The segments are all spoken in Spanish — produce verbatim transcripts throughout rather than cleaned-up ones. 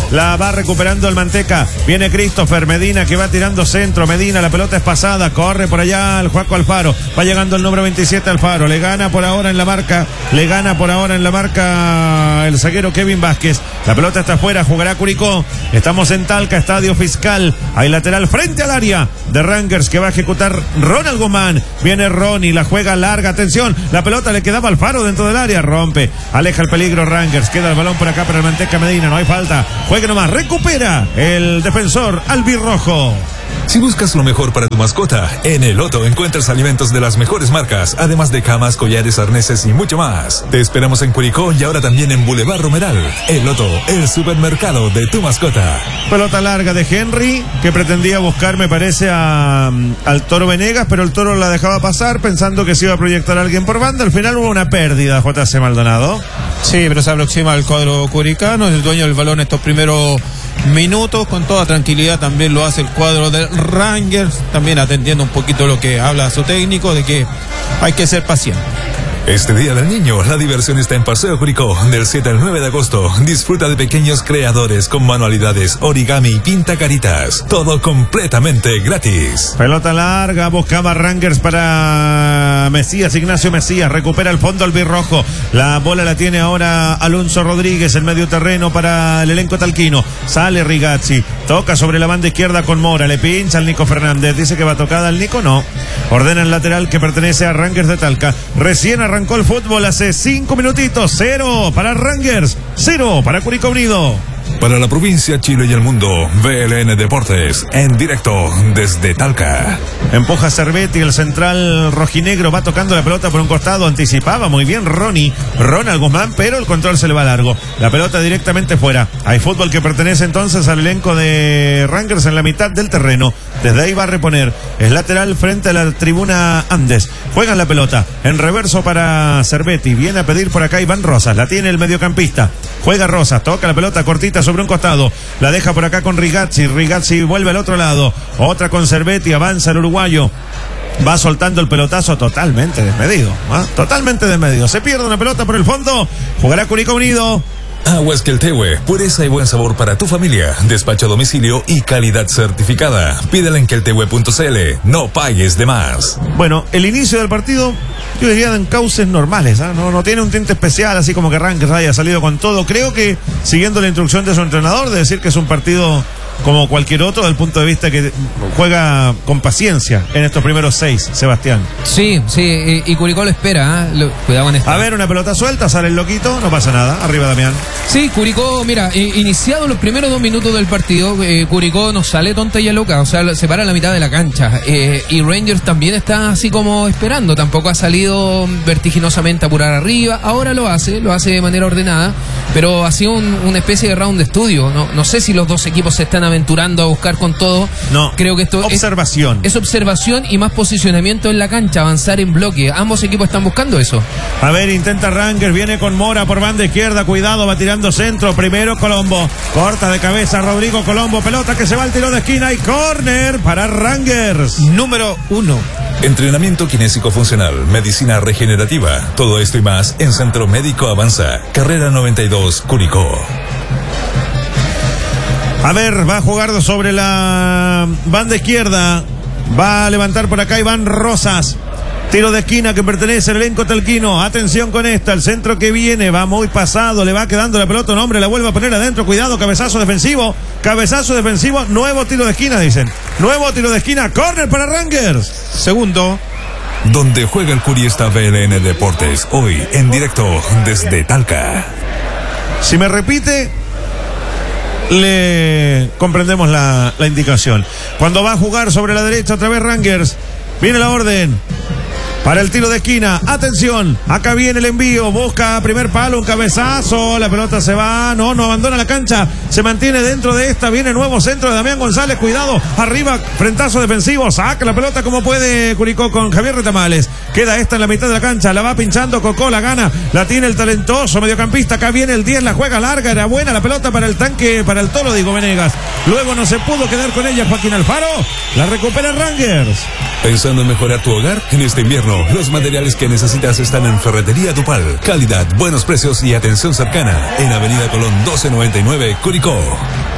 La va recuperando el Manteca. Viene Christopher Medina que va tirando centro. Medina, la pelota es pasada. Corre por allá el Juaco Alfaro. Va llegando el número veintisiete Alfaro. Le gana por ahora en la marca. Le gana por ahora en la marca el zaguero Kevin Vázquez. La pelota está afuera. Jugará Curicó. Estamos en Talca, Estadio Fiscal. Hay lateral frente al área de Rangers que va a ejecutar Ronald Guzmán. Viene Ronnie. La juega larga. Atención. La pelota le quedaba al Alfaro dentro del área. Rompe. Aleja el peligro Rangers. Queda el balón por acá para el Manteca Medina. No hay falta. Juegue nomás. Recupera el defensor albirrojo. Si buscas lo mejor para tu mascota, en El Loto encuentras alimentos de las mejores marcas, además de camas, collares, arneses y mucho más. Te esperamos en Curicó y ahora también en Boulevard Romeral. El Loto, el supermercado de tu mascota. Pelota larga de Henry, que pretendía buscar, me parece, a, al Toro Venegas, pero el Toro la dejaba pasar pensando que se iba a proyectar a alguien por banda. Al final hubo una pérdida, J C Maldonado. Sí, pero se aproxima al cuadro curicano, es el dueño del balón estos primeros minutos, con toda tranquilidad también lo hace el cuadro de Rangers, también atendiendo un poquito lo que habla su técnico, de que hay que ser paciente. Este Día del Niño, la diversión está en Paseo Curicó, del siete al nueve de agosto. Disfruta de pequeños creadores con manualidades, origami y pinta caritas. Todo completamente gratis. Pelota larga, buscaba Rangers para Mesías, Ignacio Mesías. Recupera el fondo albirrojo. La bola la tiene ahora Alonso Rodríguez en medio terreno para el elenco talquino. Sale Rigazzi, toca sobre la banda izquierda con Mora. Le pincha al Nico Fernández. Dice que va tocada al Nico, no. Ordena el lateral que pertenece a Rangers de Talca. Recién arrancó el fútbol hace cinco minutitos. Cero para Rangers, cero para Curicó Unido. Para la provincia, Chile y el mundo, B L N Deportes, en directo desde Talca. Empuja Cervetti, el central rojinegro va tocando la pelota por un costado, anticipaba muy bien Ronnie, Ronald Guzmán, pero el control se le va largo. La pelota directamente fuera. Hay fútbol que pertenece entonces al elenco de Rangers en la mitad del terreno. Desde ahí va a reponer. Es lateral frente a la tribuna Andes. Juegan la pelota en reverso para Cervetti. Viene a pedir por acá Iván Rosas. La tiene el mediocampista. Juega Rosas, toca la pelota cortita sobre un costado, la deja por acá con Rigazzi, Rigazzi vuelve al otro lado, otra con Cervetti, avanza el uruguayo, va soltando el pelotazo totalmente desmedido, ¿eh? totalmente desmedido, se pierde una pelota por el fondo, jugará Curicó Unido. Aguas Queltehue, pureza y buen sabor para tu familia, despacho a domicilio y calidad certificada. Pídela en queltehue punto c l, no pagues de más. Bueno, el inicio del partido, yo diría en cauces normales, ¿eh? no, no tiene un tinte especial, así como que Rangers haya salido con todo. Creo que siguiendo la instrucción de su entrenador, de decir que es un partido como cualquier otro, del punto de vista que juega con paciencia en estos primeros seis, Sebastián. Sí, sí, y, y Curicó lo espera, ¿eh? Lo, cuidado con esto. A ver, una pelota suelta, sale el loquito, no pasa nada. Arriba, Damián. Sí, Curicó, mira, eh, iniciado los primeros dos minutos del partido, eh, Curicó nos sale tonta y loca, o sea, se para a la mitad de la cancha, eh, y Rangers también está así como esperando, tampoco ha salido vertiginosamente a apurar arriba, ahora lo hace, lo hace de manera ordenada, pero ha sido un, una especie de round de estudio, no, no sé si los dos equipos se están aventurando a buscar con todo. No, creo que esto observación. Es, es observación y más posicionamiento en la cancha, avanzar en bloque. Ambos equipos están buscando eso. A ver, intenta Rangers, viene con Mora por banda izquierda, cuidado, va tirando centro, primero Colombo, corta de cabeza Rodrigo Colombo, pelota que se va al tiro de esquina y córner para Rangers. Número uno. Entrenamiento kinésico funcional, medicina regenerativa, todo esto y más en Centro Médico Avanza, carrera noventa y dos, Curicó. A ver, va a jugar sobre la banda izquierda. Va a levantar por acá Iván Rosas. Tiro de esquina que pertenece al elenco talquino. Atención con esta, el centro que viene, va muy pasado, le va quedando la pelota, un hombre la vuelve a poner adentro, cuidado, cabezazo defensivo, cabezazo defensivo, nuevo tiro de esquina, dicen. Nuevo tiro de esquina, córner para Rangers. Segundo. Donde juega el Curi está B L N Deportes, hoy en directo desde Talca. Si me repite, le comprendemos la, la indicación. Cuando va a jugar sobre la derecha otra vez Rangers, viene la orden para el tiro de esquina. Atención, acá viene el envío, busca primer palo, un cabezazo, la pelota se va, no, no abandona la cancha, se mantiene dentro de esta, viene nuevo centro de Damián González, cuidado, arriba, frentazo defensivo, saca la pelota como puede Curicó con Javier Retamales, queda esta en la mitad de la cancha, la va pinchando Cocó, la gana, la tiene el talentoso mediocampista, acá viene el diez, la juega larga, era buena la pelota para el tanque, para el Toro, digo Venegas, luego no se pudo quedar con ella Joaquín Alfaro, la recupera Rangers. ¿Pensando en mejorar tu hogar? En este invierno, los materiales que necesitas están en Ferretería Tupal. Calidad, buenos precios y atención cercana. En Avenida Colón doce noventa y nueve, Curicó.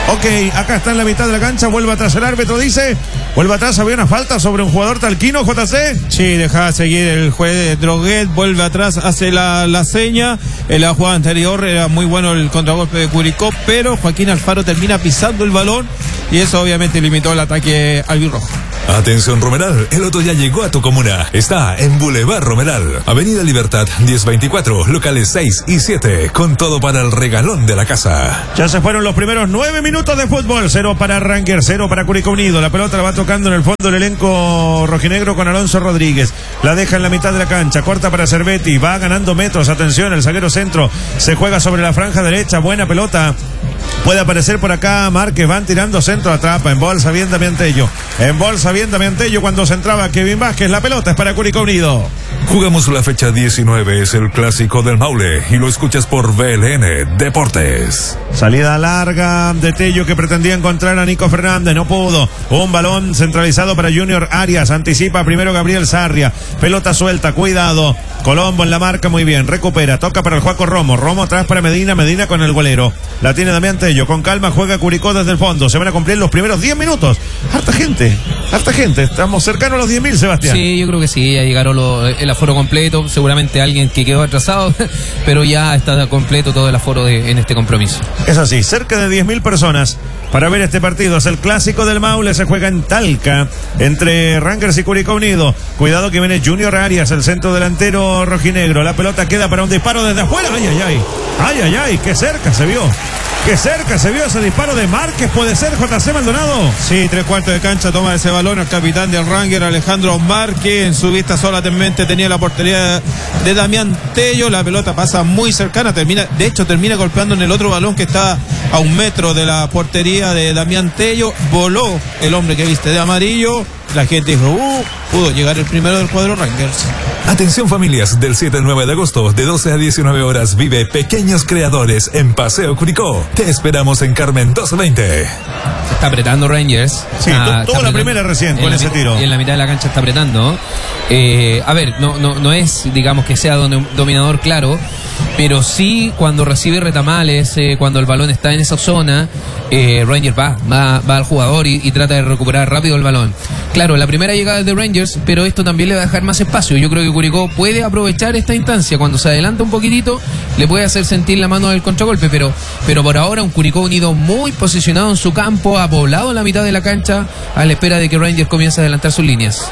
Ok, acá está en la mitad de la cancha, vuelve atrás el árbitro, dice, vuelve atrás, había una falta sobre un jugador talquino, J C. Sí, deja seguir el juez Droguet, vuelve atrás, hace la, la seña. En la jugada anterior era muy bueno el contragolpe de Curicó, pero Joaquín Alfaro termina pisando el balón y eso obviamente limitó el ataque albirrojo. Atención Romeral, el Loto ya llegó a tu comuna. Está en Boulevard Romeral, Avenida Libertad diez veinticuatro, locales seis y siete, con todo para el regalón de la casa. Ya se fueron los primeros nueve minutos de fútbol. Cero para Rangers, cero para Curicó Unido. La pelota la va tocando en el fondo el elenco rojinegro con Alonso Rodríguez. La deja en la mitad de la cancha, corta para Cervetti, va ganando metros. Atención, el zaguero centro se juega sobre la franja derecha. Buena pelota. Puede aparecer por acá Márquez, van tirando centro, atrapa, en bolsa bien Damián Tello. En bolsa bien Damián Tello cuando se entraba Kevin Vázquez. La pelota es para Curicó Unido. Jugamos la fecha diecinueve, es el clásico del Maule y lo escuchas por V L N Deportes. Salida larga de Tello que pretendía encontrar a Nico Fernández, no pudo. Un balón centralizado para Junior Arias, anticipa primero Gabriel Sarria. Pelota suelta, cuidado. Colombo en la marca, muy bien, recupera, toca para el Juaco Romo. Romo atrás para Medina, Medina con el golero. La tiene Damián Tello, con calma juega Curicó desde el fondo. Se van a cumplir los primeros diez minutos. Harta gente, harta gente. Estamos cercanos a los diez mil, Sebastián. Sí, yo creo que sí, ya llegaron los, el aforo completo. Seguramente alguien que quedó atrasado, pero ya está completo todo el aforo de, en este compromiso. Es así, cerca de diez mil personas para ver este partido. Es el clásico del Maule, se juega en Talca entre Rangers y Curicó Unido. Cuidado que viene Junior Arias, el centro delantero rojinegro. La pelota queda para un disparo desde afuera. Ay, ay, ay. Ay, ay, ay, qué cerca se vio. Qué cerca se vio ese disparo de Márquez. ¿Puede ser J C Maldonado? Sí, tres cuartos de cancha, toma ese balón el capitán del Ranger, Alejandro Márquez. En su vista solamente tenía la portería de Damián Tello. La pelota pasa muy cercana, termina, de hecho termina golpeando en el otro balón que está a un metro de la portería de Damián Tello. Voló el hombre que viste de amarillo. La gente dijo, uh, pudo llegar el primero del cuadro Rangers. Atención familias, del siete al nueve de agosto, de doce a diecinueve horas, vive Pequeños Creadores en Paseo Curicó. Te esperamos en Carmen doscientos veinte. Se está apretando Rangers. Sí, está, tuvo la primera recién con ese tiro. Y en la mitad de la cancha está apretando. Eh, a ver, no, no, no es, digamos, que sea dominador claro, pero sí cuando recibe retamales, eh, cuando el balón está en esa zona, eh, Rangers va, va, va al jugador y, y trata de recuperar rápido el balón. Claro, la primera llegada es de Rangers, pero esto también le va a dejar más espacio. Yo creo que Curicó puede aprovechar esta instancia. Cuando se adelanta un poquitito, le puede hacer sentir la mano del contragolpe, pero, pero por ahora un Curicó Unido muy posicionado en su campo, apoblado en la mitad de la cancha, a la espera de que Rangers comience a adelantar sus líneas.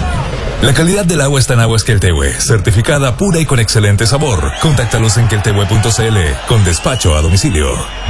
La calidad del agua está en Aguas Queltehue, certificada pura y con excelente sabor. Contáctalos en queltehue punto c l con despacho a domicilio.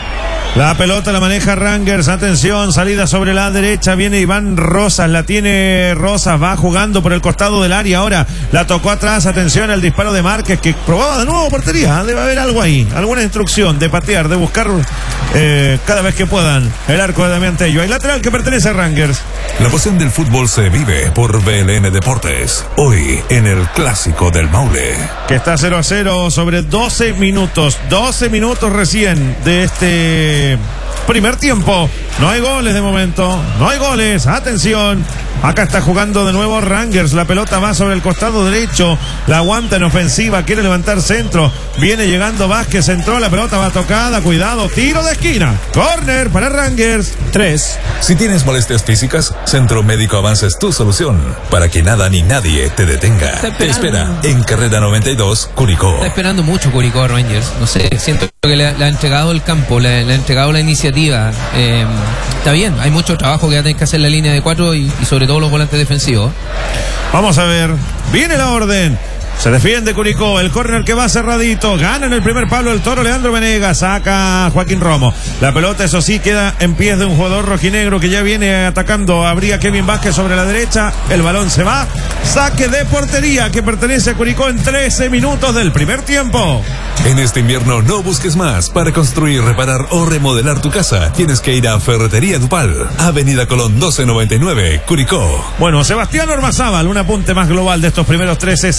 La pelota la maneja Rangers, atención, salida sobre la derecha, viene Iván Rosas, la tiene Rosas, va jugando por el costado del área, ahora la tocó atrás, atención al disparo de Márquez que probaba de nuevo portería, debe haber algo ahí, alguna instrucción de patear, de buscar eh, cada vez que puedan el arco de Damián Tello. Hay lateral que pertenece a Rangers. La pasión del fútbol se vive por V L N Deportes, hoy en el Clásico del Maule. Que está cero a cero sobre doce minutos, doce minutos recién de este primer tiempo. No hay goles de momento, no hay goles, atención. Acá está jugando de nuevo Rangers, la pelota va sobre el costado derecho, la aguanta en ofensiva, quiere levantar centro, viene llegando Vázquez, entró, la pelota va tocada, cuidado, tiro de esquina, córner para Rangers. Tres. Si tienes molestias físicas, Centro Médico Avance es tu solución, para que nada ni nadie te detenga. Te espera en Carrera noventa y dos, Curicó. Está esperando mucho Curicó a Rangers, no sé, siento que le, le ha entregado el campo, le, le ha entregado la iniciativa. Eh, está bien, hay mucho trabajo que va a tener que hacer la línea de cuatro y, y sobre todo los volantes defensivos. Vamos a ver, viene la orden. Se defiende Curicó, el córner que va cerradito, gana en el primer palo el Toro Leandro Venegas, saca Joaquín Romo. La pelota, eso sí, queda en pies de un jugador rojinegro que ya viene atacando. Habría Kevin Vázquez sobre la derecha, el balón se va, saque de portería que pertenece a Curicó en trece minutos del primer tiempo. En este invierno no busques más. Para construir, reparar o remodelar tu casa, tienes que ir a Ferretería Dupal, Avenida Colón doce noventa y nueve, Curicó. Bueno, Sebastián Ormazábal, un apunte más global de estos primeros trece, cero a cero.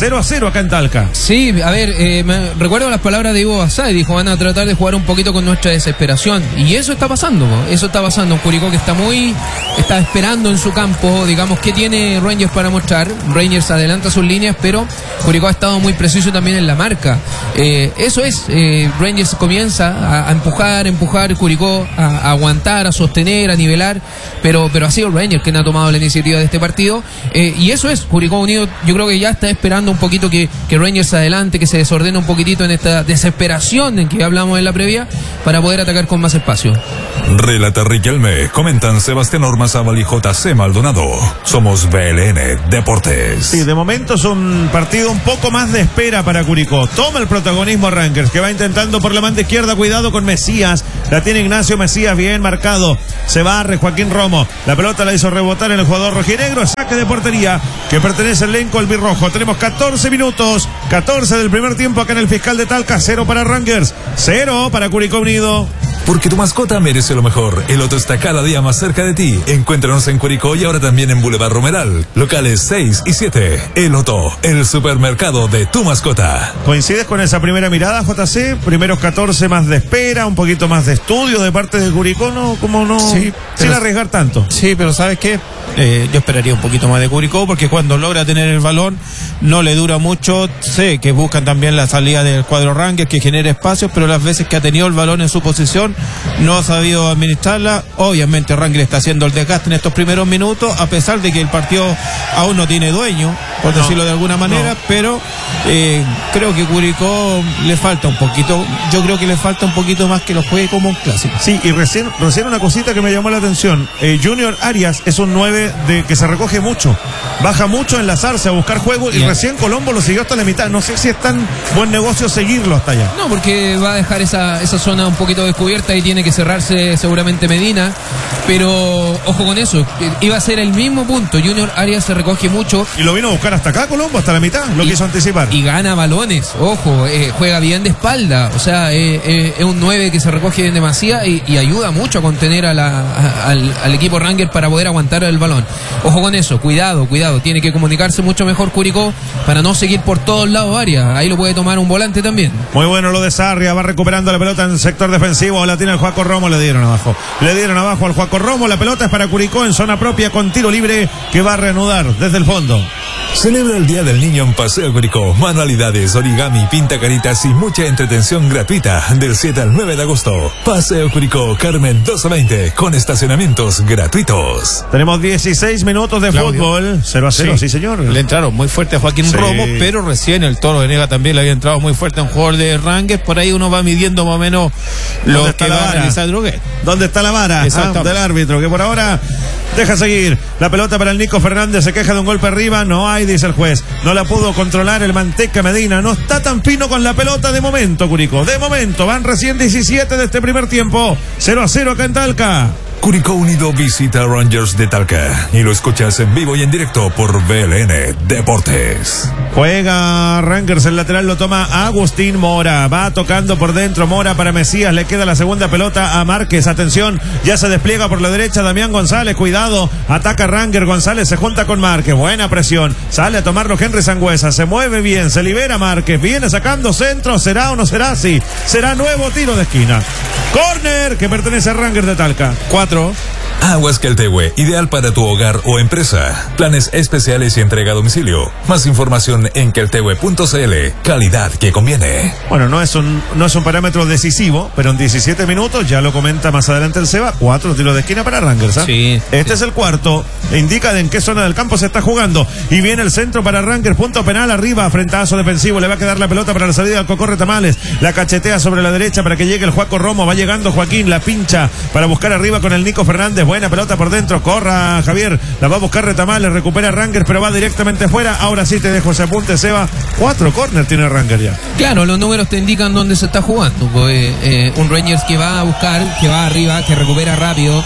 cero acá en Talca. Sí, a ver, eh, me recuerdo las palabras de Ivo Basay, dijo, van a tratar de jugar un poquito con nuestra desesperación, y eso está pasando, ¿no? Eso está pasando, un Curicó que está muy, está esperando en su campo, digamos, ¿qué tiene Rangers para mostrar? Rangers adelanta sus líneas, pero Curicó ha estado muy preciso también en la marca, eh, eso es, eh, Rangers comienza a, a empujar, empujar, Curicó a, a aguantar, a sostener, a nivelar, pero, pero ha sido Rangers quien ha tomado la iniciativa de este partido, eh, y eso es, Curicó Unido, yo creo que ya está esperando un poquito que, que Rangers adelante, que se desordene un poquitito en esta desesperación en que hablamos en la previa, para poder atacar con más espacio. Relata Riquelme, comentan Sebastián Ormazábal y J C Maldonado. Somos B L N Deportes. Sí, de momento es un partido un poco más de espera para Curicó. Toma el protagonismo Rangers, que va intentando por la banda izquierda, cuidado con Mesías, la tiene Ignacio Mesías, bien marcado, se barre Joaquín Romo, la pelota la hizo rebotar en el jugador rojinegro, saque de portería que pertenece al elenco albirrojo. Tenemos catorce minutos, catorce del primer tiempo acá en el Fiscal de Talca, cero para Rangers, cero para Curicó Unido. Porque tu mascota merece lo mejor. El Loto está cada día más cerca de ti. Encuéntranos en Curicó y ahora también en Boulevard Romeral. Locales seis y siete. El Loto, el supermercado de tu mascota. ¿Coincides con esa primera mirada, J C? Primeros catorce más de espera, un poquito más de estudio de parte de Curicó, ¿no? Como no, Sí, sin pero- arriesgar tanto. Sí, pero ¿sabes qué? Eh, yo esperaría un poquito más de Curicó, porque cuando logra tener el balón no le dura mucho. Sé que buscan también la salida del cuadro Rangers, que genere espacios, pero las veces que ha tenido el balón en su posición no ha sabido administrarla. Obviamente Rangers está haciendo el desgaste en estos primeros minutos, a pesar de que el partido aún no tiene dueño, por No, decirlo de alguna manera, no. pero eh, creo que Curicó le falta un poquito. Yo creo que le falta un poquito más que lo juegue como un clásico. Sí, y recién, recién una cosita que me llamó la atención. Eh, Junior Arias es un nueve de que se recoge mucho. Baja mucho a enlazarse, a buscar juego, y Bien. recién Colombo lo siguió hasta la mitad. No sé si es tan buen negocio seguirlo hasta allá. No, porque va a dejar esa, esa zona un poquito descubierta y tiene que cerrarse seguramente Medina, pero ojo con eso, iba a ser el mismo punto. Junior Arias se recoge mucho Y lo vino a buscar hasta acá, Colombo, hasta la mitad. Lo y- quiso anticipar. y gana balones, ojo, eh, juega bien de espalda, o sea, eh, eh, es un nueve que se recoge en demasía y, y ayuda mucho a contener a la, a- al, al equipo Rangers para poder aguantar el balón. Ojo con eso, cuidado, cuidado, tiene que comunicarse mucho mejor Curicó para no seguir por todos lados Arias, ahí lo puede tomar un volante también. Muy bueno lo de Sarria, va recuperando la pelota en el sector defensivo, la tiene el Juaco Romo, le dieron abajo. Le dieron abajo al Juaco Romo, la pelota es para Curicó en zona propia con tiro libre que va a reanudar desde el fondo. Celebra el Día del Niño en Paseo Curicó. Manualidades, origami, pinta caritas y mucha entretención gratuita del siete al nueve de agosto. Paseo Curicó, Carmen doce veinte, con estacionamientos gratuitos. Tenemos dieciséis minutos de Claudio. fútbol, cero a cero, sí, señor. Le entraron muy fuerte a Joaquín Sí. Romo, pero recién el Toro Venega también le había entrado muy fuerte a un jugador de Rangers. Por ahí uno va midiendo más o menos ¿Dónde lo está que la va a vara? realizar Droguet. ¿Dónde está la vara ah, Exactamente. del árbitro? Que por ahora deja seguir. La pelota para el Nico Fernández, se queja de un golpe arriba. No hay, dice el juez. No la pudo controlar el Manteca Medina. No está tan fino con la pelota de momento, Curicó. De momento, van recién diecisiete de este primer tiempo. cero a cero acá en Talca. Curicó Unido visita a Rangers de Talca y lo escuchas en vivo y en directo por B L N Deportes. Juega Rangers, el lateral lo toma Agustín Mora. Va tocando por dentro Mora para Mesías. Le queda la segunda pelota a Márquez. Atención, ya se despliega por la derecha Damián González. Cuidado, ataca Rangers. González se junta con Márquez. Buena presión. Sale a tomarlo Henry Sangüesa. Se mueve bien, se libera Márquez. Viene sacando centro. ¿Será o no será? Sí. Será nuevo tiro de esquina. Corner que pertenece a Rangers de Talca. Cuatro. Aguas Queltehue, ideal para tu hogar o empresa. Planes especiales y entrega a domicilio. Más información en queltehue punto c l. Calidad que conviene. Bueno, no es un no es un parámetro decisivo, pero en diecisiete minutos, ya lo comenta más adelante el Seba, cuatro tiros de esquina para Rangers. ¿eh? Sí, Este sí. es el cuarto, e indica de en qué zona del campo se está jugando. Y viene el centro para Rangers, punto penal arriba, frentazo defensivo, le va a quedar la pelota para la salida al Cocorre Tamales, la cachetea sobre la derecha para que llegue el Juaco Romo, va llegando Joaquín, la pincha para buscar arriba con el Nico Fernández, buena pelota por dentro, corra Javier, la va a buscar Retamales, recupera Rangers, pero va directamente fuera. Ahora sí te dejo ese apunte, Seba, cuatro corners tiene Rangers ya. Claro, los números te indican dónde se está jugando. Pues, eh, un Rangers que va a buscar, que va arriba, que recupera rápido,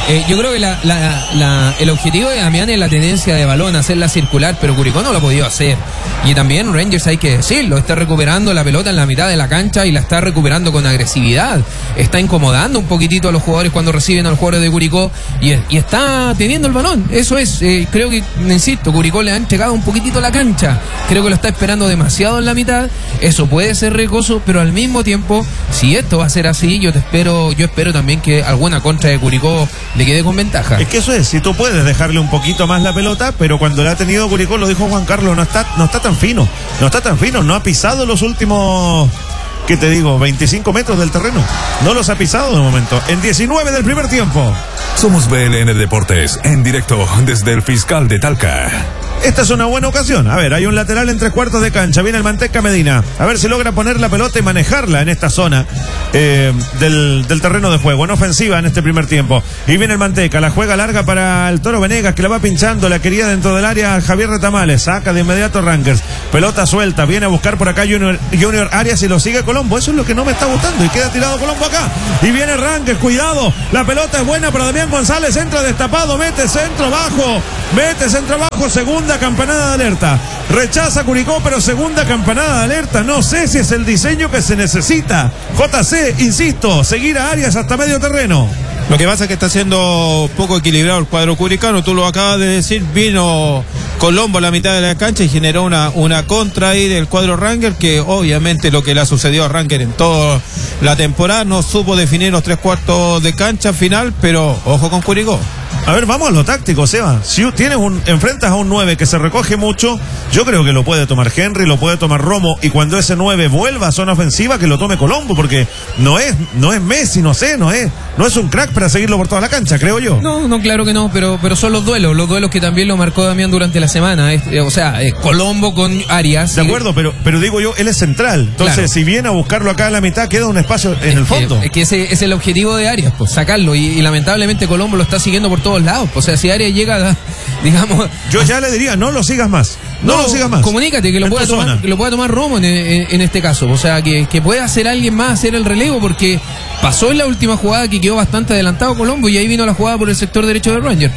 Eh, yo creo que la, la, la, el objetivo de Damián es la tenencia de balón, hacerla circular, pero Curicó no lo ha podido hacer. Y también Rangers, hay que decirlo, está recuperando la pelota en la mitad de la cancha y la está recuperando con agresividad. Está incomodando un poquitito a los jugadores cuando reciben a los jugadores de Curicó y, y está teniendo el balón. Eso es, eh, creo que, insisto, Curicó le ha entregado un poquitito la cancha. Creo que lo está esperando demasiado en la mitad. Eso puede ser riesgoso, pero al mismo tiempo, si esto va a ser así, yo te espero, yo espero también que alguna contra de Curicó le quede con ventaja. Es que eso es, si tú puedes dejarle un poquito más la pelota, pero cuando la ha tenido Curicó, lo dijo Juan Carlos, no está, no está tan fino, no está tan fino, no ha pisado los últimos, ¿qué te digo? veinticinco metros del terreno, no los ha pisado de momento, en diecinueve del primer tiempo. Somos B L N Deportes, en directo desde el Fiscal de Talca. Esta es una buena ocasión. A ver, hay un lateral en tres cuartos de cancha. Viene el Manteca Medina. A ver si logra poner la pelota y manejarla en esta zona eh, del, del terreno de juego. En ofensiva en este primer tiempo. Y viene el Manteca. La juega larga para el Toro Venegas, que la va pinchando. La quería dentro del área Javier Retamales. Saca de inmediato Rangers. Pelota suelta. Viene a buscar por acá Junior, Junior Arias y lo sigue Colombo. Eso es lo que no me está gustando. Y queda tirado Colombo acá. Y viene Rangers. Cuidado. La pelota es buena para Damián González. Entra destapado. Mete centro bajo. Mete centro bajo. Segunda campanada de alerta. Rechaza Curicó, pero segunda campanada de alerta. No sé si es el diseño que se necesita. J C, insisto, seguir a Arias hasta medio terreno. Lo que pasa es que está siendo poco equilibrado el cuadro curicano, tú lo acabas de decir, vino Colombo a la mitad de la cancha y generó una, una contra ahí del cuadro Ranger, que obviamente lo que le ha sucedido a Ranger en toda la temporada, no supo definir los tres cuartos de cancha final, pero ojo con Curicó. A ver, vamos a lo táctico, Seba. Si tienes un, enfrentas a un nueve que se recoge mucho, yo creo que lo puede tomar Henry, lo puede tomar Romo, y cuando ese nueve vuelva a zona ofensiva, que lo tome Colombo, porque no es, no es Messi, no sé, no es, no es un crack para seguirlo por toda la cancha, creo yo. No, no, claro que no, pero, pero son los duelos, los duelos que también lo marcó Damián durante la semana, es, eh, o sea, eh, Colombo con Arias. De acuerdo, pero, pero digo yo, él es central, entonces claro, si viene a buscarlo acá a la mitad, queda un espacio en es el fondo. Que, es que ese es el objetivo de Arias, pues sacarlo, y, y lamentablemente Colombo lo está siguiendo por todos lados, o sea, si Arias llega, digamos... Yo ya le diría, no lo sigas más, no, no lo sigas más. Comunícate, que lo, pueda tomar, que lo pueda tomar Romo en, en, en este caso, o sea, que, que pueda hacer alguien más, hacer el relevo, porque pasó en la última jugada que quedó bastante adelantado Colombo, y ahí vino la jugada por el sector derecho de Rangers.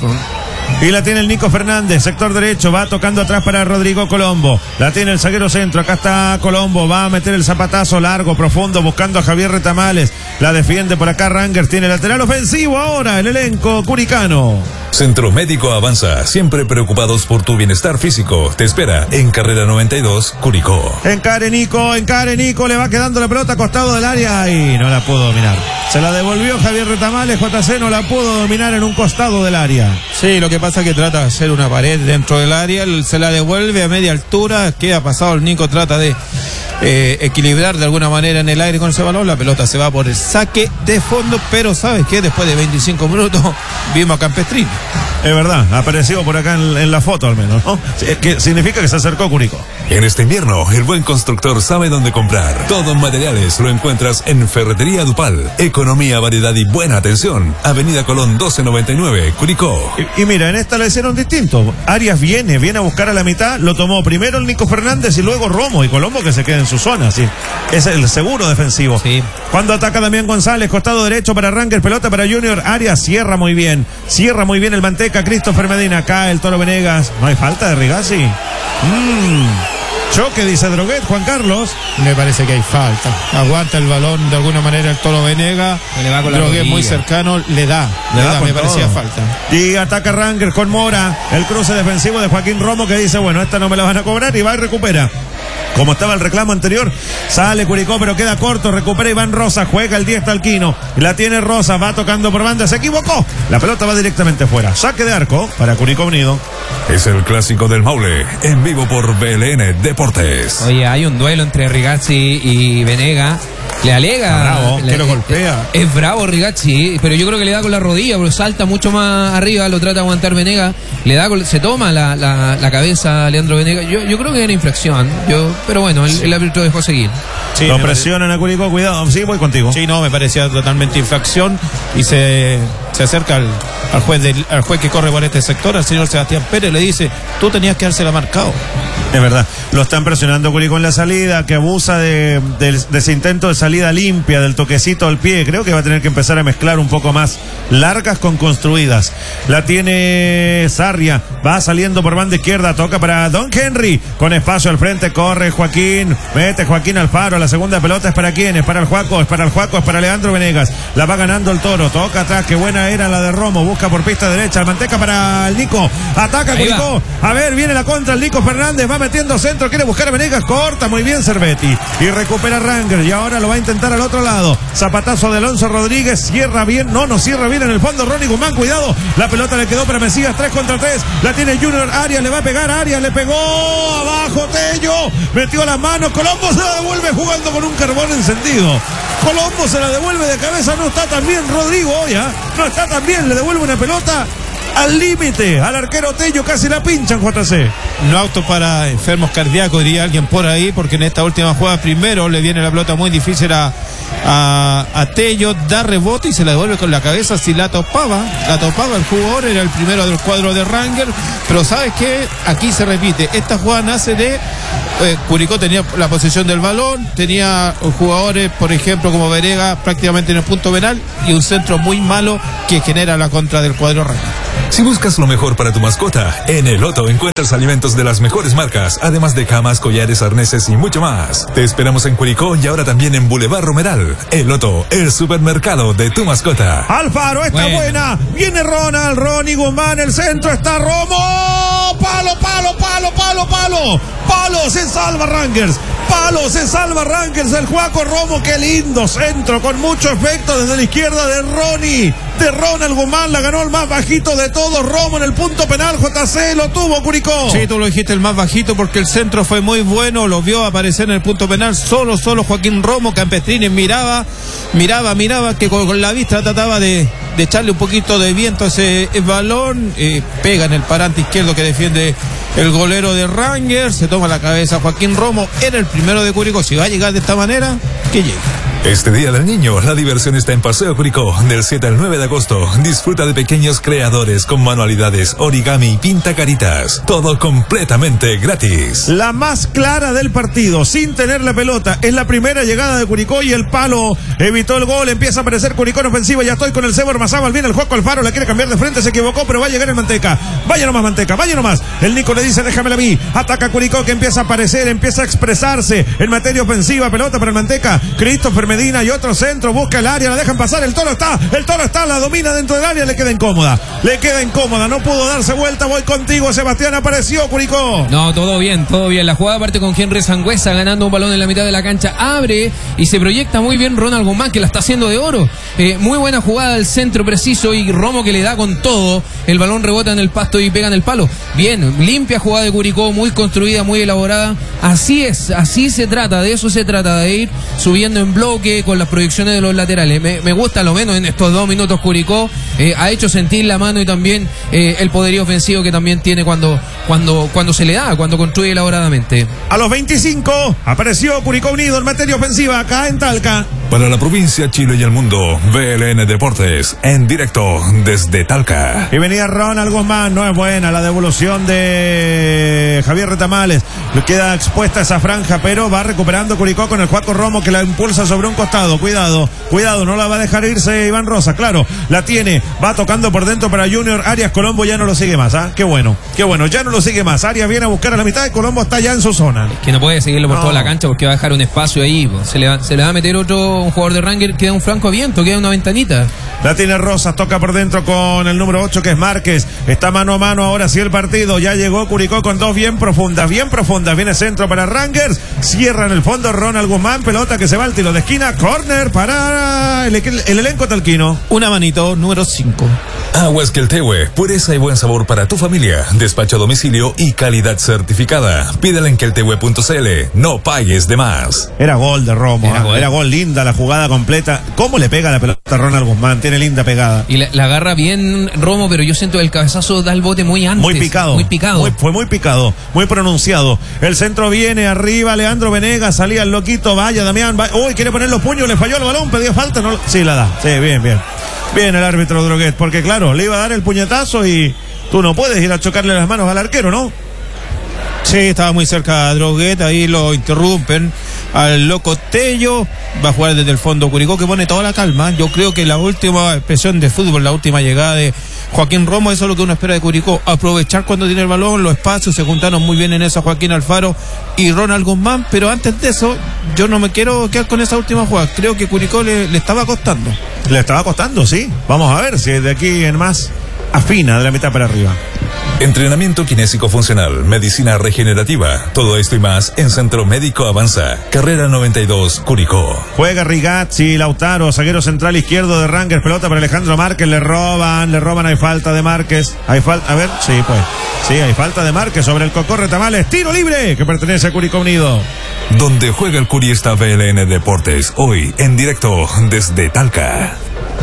Y la tiene el Nico Fernández, sector derecho, va tocando atrás para Rodrigo Colombo. La tiene el zaguero centro, acá está Colombo, va a meter el zapatazo largo, profundo, buscando a Javier Retamales. La defiende por acá Rangers, tiene lateral ofensivo ahora el elenco curicano. Centro Médico Avanza, siempre preocupados por tu bienestar físico. Te espera en Carrera noventa y dos, Curicó. Encare Nico, encare Nico, le va quedando la pelota a costado del área y no la pudo dominar. Se la devolvió Javier Retamales, J C no la pudo dominar en un costado del área. Sí, lo que pasa es que trata de hacer una pared dentro del área, se la devuelve a media altura, queda pasado, el Nico trata de eh, equilibrar de alguna manera en el aire con ese balón, la pelota se va por el saque de fondo, pero ¿sabes qué? Después de veinticinco minutos vimos a Campestrini. Es verdad, apareció por acá en, en la foto al menos, ¿no? Que significa que se acercó Curicó. En este invierno, el buen constructor sabe dónde comprar. Todo en materiales lo encuentras en Ferretería Dupal. Economía, variedad y buena atención. Avenida Colón doce noventa y nueve, Curicó. Y, y mira, en esta lo hicieron distinto. Arias viene, viene a buscar a la mitad, lo tomó primero el Nico Fernández y luego Romo, y Colombo que se queda en su zona, sí. Es el seguro defensivo. Sí. Cuando ataca Damián González, costado derecho para Rangers, pelota para Junior Arias, cierra muy bien, cierra muy bien el Manteca, Christopher Medina, acá el Toro Venegas, no hay falta de Rigazzi. Mmm. Choque, dice Droguet, Juan Carlos. Me parece que hay falta. Aguanta el balón de alguna manera el Toro Venega. Droguet muy cercano, le da. Le, le da, da me todo. Parecía falta. Y ataca Rangers con Mora. El cruce defensivo de Joaquín Romo que dice, bueno, esta no me la van a cobrar, y va y recupera. Como estaba el reclamo anterior, sale Curicó, pero queda corto, recupera Iván Rosa, juega el diez Talquino, la tiene Rosa, va tocando por banda, se equivocó, la pelota va directamente fuera, saque de arco para Curicó Unido. Es el clásico del Maule, en vivo por B L N Deportes. Oye, hay un duelo entre Rigazzi y Venega. Le alega, bravo, le, que lo golpea. Es, es bravo Rigazzi, pero yo creo que le da con la rodilla, porque salta mucho más arriba, lo trata de aguantar Venega, le da con, se toma la, la, la cabeza a Leandro Venega. Yo, yo creo que era infracción, yo, pero bueno, el, el árbitro dejó seguir. Sí, lo presionan a Curicó, cuidado, sí, voy contigo. Sí, no, me parecía totalmente infracción y se, se acerca al, al juez del, al juez que corre por este sector, al señor Sebastián Pérez, le dice, tú tenías que dársela marcado. Es verdad. lo están presionando Curicó en la salida, que abusa de, de, de ese intento de salida limpia, del toquecito al pie. Creo que va a tener que empezar a mezclar un poco más largas con construidas. La tiene Sarria, va saliendo por banda izquierda, toca para Don Henry, con espacio al frente, corre Joaquín, mete Joaquín Alfaro, la segunda pelota es para quién, es para el Juaco, es para el Juaco, es para Leandro Venegas, la va ganando el Toro, toca atrás, qué buena era la de Romo, busca por pista derecha, el Manteca para el Nico, ataca Curicó, a ver, viene la contra, el Nico Fernández, va metiendo centro, quiere buscar a Venegas, corta muy bien Cervetti, y recupera Ranger, y ahora lo va a intentar al otro lado, zapatazo de Alonso Rodríguez, cierra bien, no, no cierra bien en el fondo, Ronnie Guzmán, cuidado, la pelota le quedó para Mesías, tres contra tres, la tiene Junior Arias, le va a pegar Arias, le pegó, abajo Tello, metió las manos, Colombo se la devuelve jugando con un carbón encendido, Colombo se la devuelve de cabeza, no está tan bien Rodrigo hoy, ¿eh? No está tan bien, le devuelve una pelota al límite, al arquero Tello, casi la pinchan J C. No auto para enfermos cardíacos, diría alguien por ahí, porque en esta última jugada primero le viene la pelota muy difícil a, a, a Tello, da rebote y se la devuelve con la cabeza. Si la topaba, la topaba el jugador, era el primero del cuadro de Ranger, pero ¿sabes qué? Aquí se repite, esta jugada nace de eh, Curicó tenía la posesión del balón, tenía jugadores, por ejemplo, como Venegas prácticamente en el punto penal y un centro muy malo que genera la contra del cuadro Ranger. Si buscas lo mejor para tu mascota, en el Loto encuentras alimentos de las mejores marcas, además de camas, collares, arneses y mucho más. Te esperamos en Curicó y ahora también en Boulevard Romeral. El Loto, el supermercado de tu mascota. Alfaro, está bueno. buena. Viene Ronald, Ronnie Guzmán, el centro está Romo. Palo, palo, palo, palo, palo. Palo, se salva Rangers. Palo, se salva Rangers. El Juaco Romo, qué lindo centro, con mucho efecto desde la izquierda de Ronnie. De Ronald Guzmán, la ganó el más bajito de todos, Romo en el punto penal, J C, lo tuvo Curicó. Sí, tú lo dijiste, el más bajito, porque el centro fue muy bueno, lo vio aparecer en el punto penal, solo, solo Joaquín Romo, Campestrini miraba, miraba, miraba, que con, con la vista trataba de, de echarle un poquito de viento a ese balón, eh, pega en el parante izquierdo que defiende el golero de Rangers, se toma la cabeza Joaquín Romo, era el primero de Curicó, si va a llegar de esta manera, que llegue. Este Día del Niño, la diversión está en Paseo Curicó, del siete al nueve de agosto. Disfruta de pequeños creadores con manualidades, origami y pinta caritas. Todo completamente gratis. La más clara del partido, sin tener la pelota. Es la primera llegada de Curicó y el palo evitó el gol. Empieza a aparecer Curicó en ofensiva. Ya estoy con el Cebo Ormazábal. Viene el Juaco Alfaro, la quiere cambiar de frente, se equivocó, pero va a llegar el Manteca. Vaya nomás, Manteca, vaya nomás. El Nico le dice, déjamela a mí. Ataca Curicó, que empieza a aparecer, empieza a expresarse en materia ofensiva. Pelota para el Manteca. Christopher Medina y otro centro, busca el área, la dejan pasar, el Toro está, el Toro está, la domina dentro del área, le queda incómoda, le queda incómoda, no pudo darse vuelta, voy contigo, Sebastián, apareció Curicó. No, todo bien, todo bien, la jugada parte con Henry Sangüesa ganando un balón en la mitad de la cancha, abre y se proyecta muy bien Ronald Guzmán, que la está haciendo de oro, eh, muy buena jugada al centro preciso y Romo que le da con todo, el balón rebota en el pasto y pega en el palo, bien, limpia jugada de Curicó, muy construida, muy elaborada, así es, así se trata, de eso se trata, de ir subiendo en bloque con las proyecciones de los laterales. Me, me gusta lo menos en estos dos minutos Curicó, eh, ha hecho sentir la mano y también eh, el poderío ofensivo que también tiene cuando, cuando, cuando se le da, cuando construye elaboradamente. A los veinticinco apareció Curicó Unido en materia ofensiva acá en Talca. Para la provincia, Chile y el mundo, B L N Deportes, en directo desde Talca. Y venía Ronald Guzmán, no es buena la devolución de Javier Retamales. Le queda expuesta esa franja, pero va recuperando Curicó con el Juaco Romo que la impulsa sobre un costado. Cuidado, cuidado, no la va a dejar irse Iván Rosa, claro, la tiene, va tocando por dentro para Junior Arias. Colombo ya no lo sigue más, ¿ah? ¿eh? Qué bueno, qué bueno, ya no lo sigue más. Arias viene a buscar a la mitad y Colombo está ya en su zona. Es que no puede seguirlo por no. toda la cancha porque va a dejar un espacio ahí, se le va, se le va a meter otro un jugador de Ranger, queda un flanco abierto, queda una ventanita. La tiene Rosas, toca por dentro con el número ocho que es Márquez, está mano a mano ahora sí el partido, ya llegó Curicó con dos bien profundas, bien profundas, viene centro para Rangers, cierra en el fondo Ronald Guzmán, pelota que se va al tiro de esquina, córner para el, el, el elenco talquino. Una manito, número cinco. Aguas Queltehue, pureza y buen sabor para tu familia, despacho a domicilio y calidad certificada. Pídela en queltehue punto c l, no pagues de más. Era gol de Romo, era, ¿eh? gol. Era gol, linda la jugada completa. ¿Cómo le pega la pelota a Ronald Guzmán? Tiene linda pegada. Y la, la agarra bien Romo, pero yo siento que el cabezazo da el bote muy antes. Muy picado. Muy picado. Muy, fue muy picado, muy pronunciado. El centro viene arriba, Leandro Venegas, salía el loquito, vaya Damián, vaya. Uy, quiere poner los puños, le falló el balón, pedía falta, no. Sí, la da. Sí, bien, bien. Bien el árbitro Droguet, porque claro, le iba a dar el puñetazo y tú no puedes ir a chocarle las manos al arquero, ¿no? Sí, estaba muy cerca de Droguet, ahí lo interrumpen al loco Tello, va a jugar desde el fondo Curicó, que pone toda la calma. Yo creo que la última expresión de fútbol, la última llegada de Joaquín Romo, eso es lo que uno espera de Curicó, aprovechar cuando tiene el balón, los espacios, se juntaron muy bien en eso Joaquín Alfaro y Ronald Guzmán, pero antes de eso yo no me quiero quedar con esa última jugada, creo que Curicó le, le estaba costando. Le estaba costando, sí. Vamos a ver si de aquí en más afina de la mitad para arriba. Entrenamiento kinésico funcional, medicina regenerativa, todo esto y más en Centro Médico Avanza, carrera noventa y dos, Curicó. Juega Rigazzi, Lautaro, zaguero central izquierdo de Rangers, pelota para Alejandro Márquez, le roban, le roban, hay falta de Márquez, hay falta, a ver, sí, pues, sí, hay falta de Márquez sobre el Cocó Retamales, tiro libre que pertenece a Curicó Unido. Donde juega el Curi está V L N Deportes, hoy en directo desde Talca.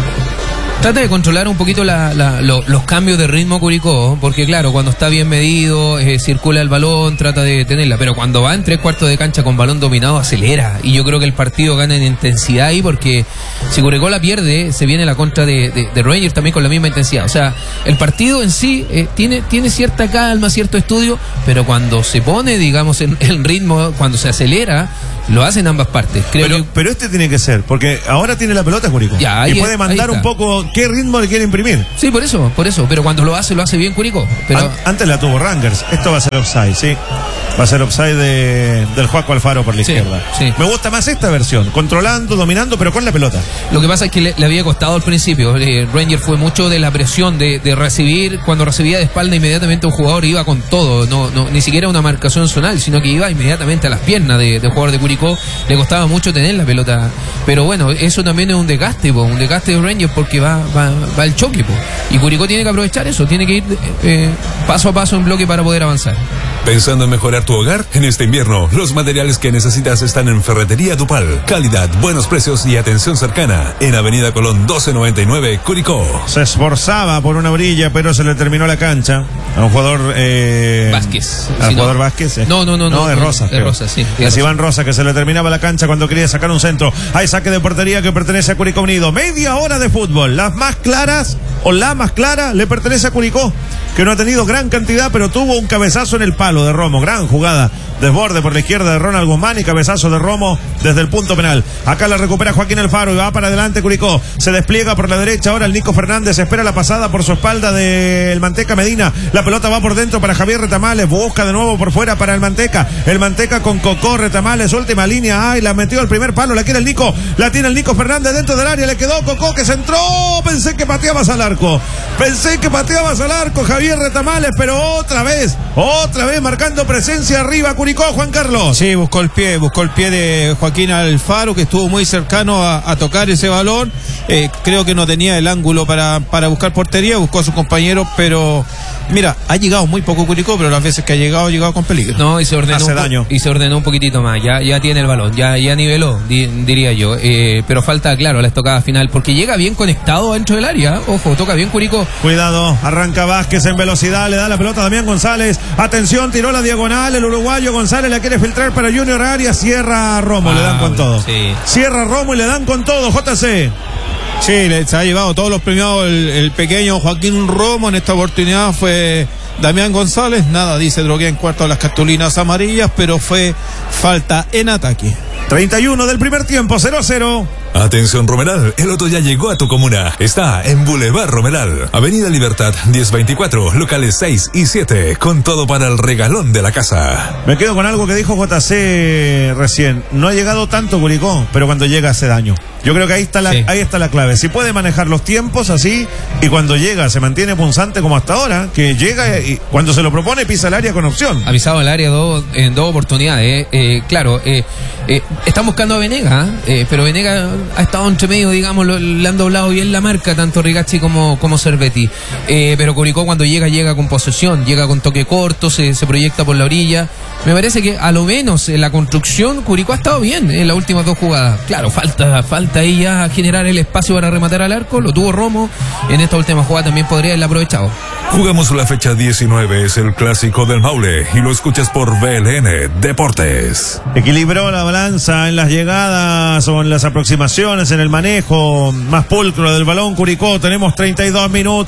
Trata de controlar un poquito la, la, lo, los cambios de ritmo Curicó, porque claro, cuando está bien medido, eh, circula el balón, trata de tenerla, pero cuando va en tres cuartos de cancha con balón dominado, acelera, y yo creo que el partido gana en intensidad ahí, porque si Curicó la pierde, se viene la contra de, de, de Rangers también con la misma intensidad. O sea, el partido en sí eh, tiene, tiene cierta calma, cierto estudio, pero cuando se pone, digamos, en el ritmo, cuando se acelera, lo hacen ambas partes. Creo pero, que... pero este tiene que ser, porque ahora tiene la pelota Curicó, ya, y ahí, puede mandar un poco qué ritmo le quiere imprimir. Sí, por eso, por eso, pero cuando lo hace, lo hace bien Curicó. Pero... An- antes la tuvo Rangers, esto va a ser offside, sí. Va a ser offside de, del Joaco Alfaro por la sí, izquierda. Sí. Me gusta más esta versión, controlando, dominando, pero con la pelota. Lo que pasa es que le, le había costado al principio. Eh, Rangers fue mucho de la presión de, de recibir, cuando recibía de espalda inmediatamente un jugador iba con todo, no, no ni siquiera una marcación zonal, sino que iba inmediatamente a las piernas de, de jugador de Curicó. Le costaba mucho tener la pelota, pero bueno, eso también es un desgaste, po, un desgaste de Rangers porque va, va, va el choque, po. Y Curicó tiene que aprovechar eso, tiene que ir eh, paso a paso en bloque para poder avanzar. ¿Pensando en mejorar tu hogar? En este invierno, los materiales que necesitas están en Ferretería Dupal. Calidad, buenos precios y atención cercana. En Avenida Colón doce noventa y nueve, Curicó. Se esforzaba por una orilla, pero se le terminó la cancha. A un jugador... Eh, Vázquez. Al Si jugador no, Vázquez. Eh. No, no, no. No, no es no, Rosa. Es Rosa, sí. Es Iván Rosa, que se le terminaba la cancha cuando quería sacar un centro. Hay saque de portería que pertenece a Curicó Unido. Media hora de fútbol. Las más claras, o la más clara, le pertenece a Curicó, que no ha tenido gran cantidad, pero tuvo un cabezazo en el palo de Romo. Gran jugada. Desborde por la izquierda de Ronald Guzmán y cabezazo de Romo desde el punto penal. Acá la recupera Joaquín Alfaro y va para adelante Curicó. Se despliega por la derecha ahora el Nico Fernández. Espera la pasada por su espalda del Manteca Medina. La pelota va por dentro para Javier Retamales. Busca de nuevo por fuera para el Manteca. El Manteca con Cocó Retamales. Última línea. Ay, la metió al primer palo. La quiere el Nico. La tiene el Nico Fernández dentro del área. Le quedó Cocó que se entró. Pensé que pateabas al arco. Pensé que pateabas al arco Javier Retamales, pero otra vez, otra vez marcando presencia arriba Curicó. Juan Carlos. Sí, buscó el pie, buscó el pie de Joaquín Alfaro, que estuvo muy cercano a, a tocar ese balón. Eh, creo que no tenía el ángulo para, para buscar portería, buscó a sus compañeros, pero mira, ha llegado muy poco Curicó, pero las veces que ha llegado, ha llegado con peligro. No, y se ordenó, Hace un, daño. y se ordenó un poquitito más, ya, ya tiene el balón, ya, ya niveló, di, diría yo. Eh, pero falta, claro, la estocada final, porque llega bien conectado dentro del área. Ojo, toca bien Curicó. Cuidado, arranca Vázquez en velocidad, le da la pelota a Damián González. Atención, tiró la diagonal, el uruguayo González la quiere filtrar para Junior Arias. Cierra Romo, ah, le dan con todo. Sí. Cierra Romo y le dan con todo, J C. Sí, se ha llevado todos los premiados el, el pequeño Joaquín Romo. En esta oportunidad fue Damián González. Nada, dice Drogué en cuarto a las cartulinas amarillas, pero fue falta en ataque. treinta y uno del primer tiempo, cero a cero. Atención Romeral, el Loto ya llegó a tu comuna. Está en Boulevard Romeral, Avenida Libertad diez veinticuatro, locales seis y siete, con todo para el regalón de la casa. Me quedo con algo que dijo J C recién. No ha llegado tanto Curicó, pero cuando llega hace daño. Yo creo que ahí está la, sí. ahí está la clave. Si puede manejar los tiempos así, y cuando llega se mantiene punzante como hasta ahora, que llega y cuando se lo propone pisa el área con opción. Ha pisado el área do, en dos oportunidades. Eh, eh, claro, eh, eh, están buscando a Venega, eh, pero Venega ha estado entre medio, digamos, lo, le han doblado bien la marca, tanto Rigacci como, como Cervetti. Eh, pero Curicó cuando llega, llega con posesión, llega con toque corto, se, se proyecta por la orilla. Me parece que a lo menos en la construcción Curicó ha estado bien en las últimas dos jugadas. Claro, falta, falta ahí ya generar el espacio para rematar al arco, lo tuvo Romo. En esta última jugada también podría haberla aprovechado. Jugamos la fecha diecinueve, es el clásico del Maule y lo escuchas por V L N Deportes. Equilibró la balanza en las llegadas o en las aproximaciones, en el manejo más pulcro del balón Curicó. Tenemos treinta y dos minutos.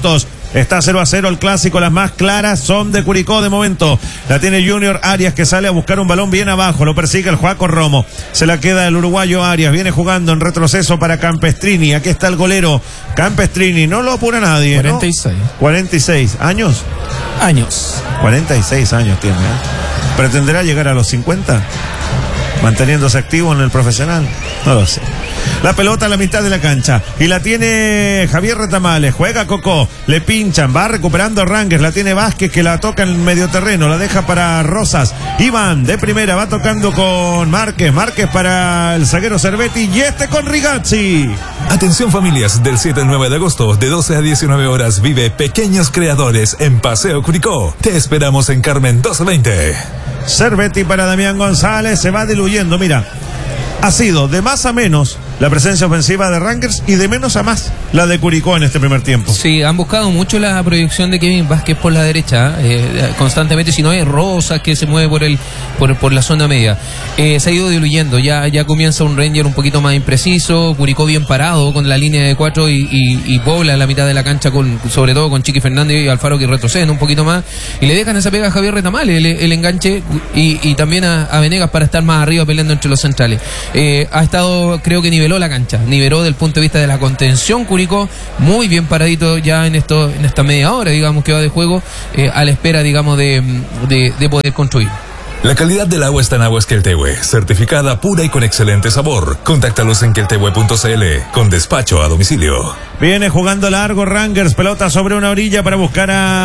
Está cero a cero el clásico. Las más claras son de Curicó de momento. La tiene Junior Arias, que sale a buscar un balón bien abajo. Lo persigue el Joaco Romo. Se la queda el uruguayo Arias. Viene jugando en retroceso para Campestrini. Aquí está el golero Campestrini. No lo apura nadie, cuarenta y seis. ¿no? cuarenta y seis. ¿Años? Años. cuarenta y seis años tiene, ¿eh? ¿Pretenderá llegar a los cincuenta? Manteniéndose activo en el profesional. No lo sé. La pelota a la mitad de la cancha. Y la tiene Javier Retamales. Juega Cocó. Le pinchan. Va recuperando Rangers. La tiene Vázquez, que la toca en medio terreno. La deja para Rosas. Iván de primera. Va tocando con Márquez. Márquez para el zaguero Cervetti. Y este con Rigazzi. Atención familias, del siete al nueve de agosto, de doce a diecinueve horas, vive Pequeños Creadores en Paseo Curicó. Te esperamos en Carmen doce veinte. Cervetti para Damián González. Se va diluyendo. Mira, ha sido de más a menos la presencia ofensiva de Rangers y de menos a más la de Curicó en este primer tiempo. Sí, han buscado mucho la proyección de Kevin Vázquez por la derecha, eh, constantemente, si no es Rosas que se mueve por el por, por la zona media. Eh, se ha ido diluyendo, ya, ya comienza un Ranger un poquito más impreciso, Curicó bien parado con la línea de cuatro y, y, y pobla la mitad de la cancha, con sobre todo con Chiqui Fernández y Alfaro, que retroceden un poquito más y le dejan esa pega a Javier Retamales, el, el enganche, y, y también a, a Venegas para estar más arriba peleando entre los centrales. Eh, ha estado, creo que niveló la cancha, niveló del punto de vista de la contención Curicó, muy bien paradito ya en esto en esta media hora, digamos, que va de juego, eh, a la espera, digamos, de, de, de poder construir. La calidad del agua está en Aguas Queltehue, certificada pura y con excelente sabor. Contáctalos en queltehue punto c l, con despacho a domicilio. Viene jugando largo Rangers, pelota sobre una orilla para buscar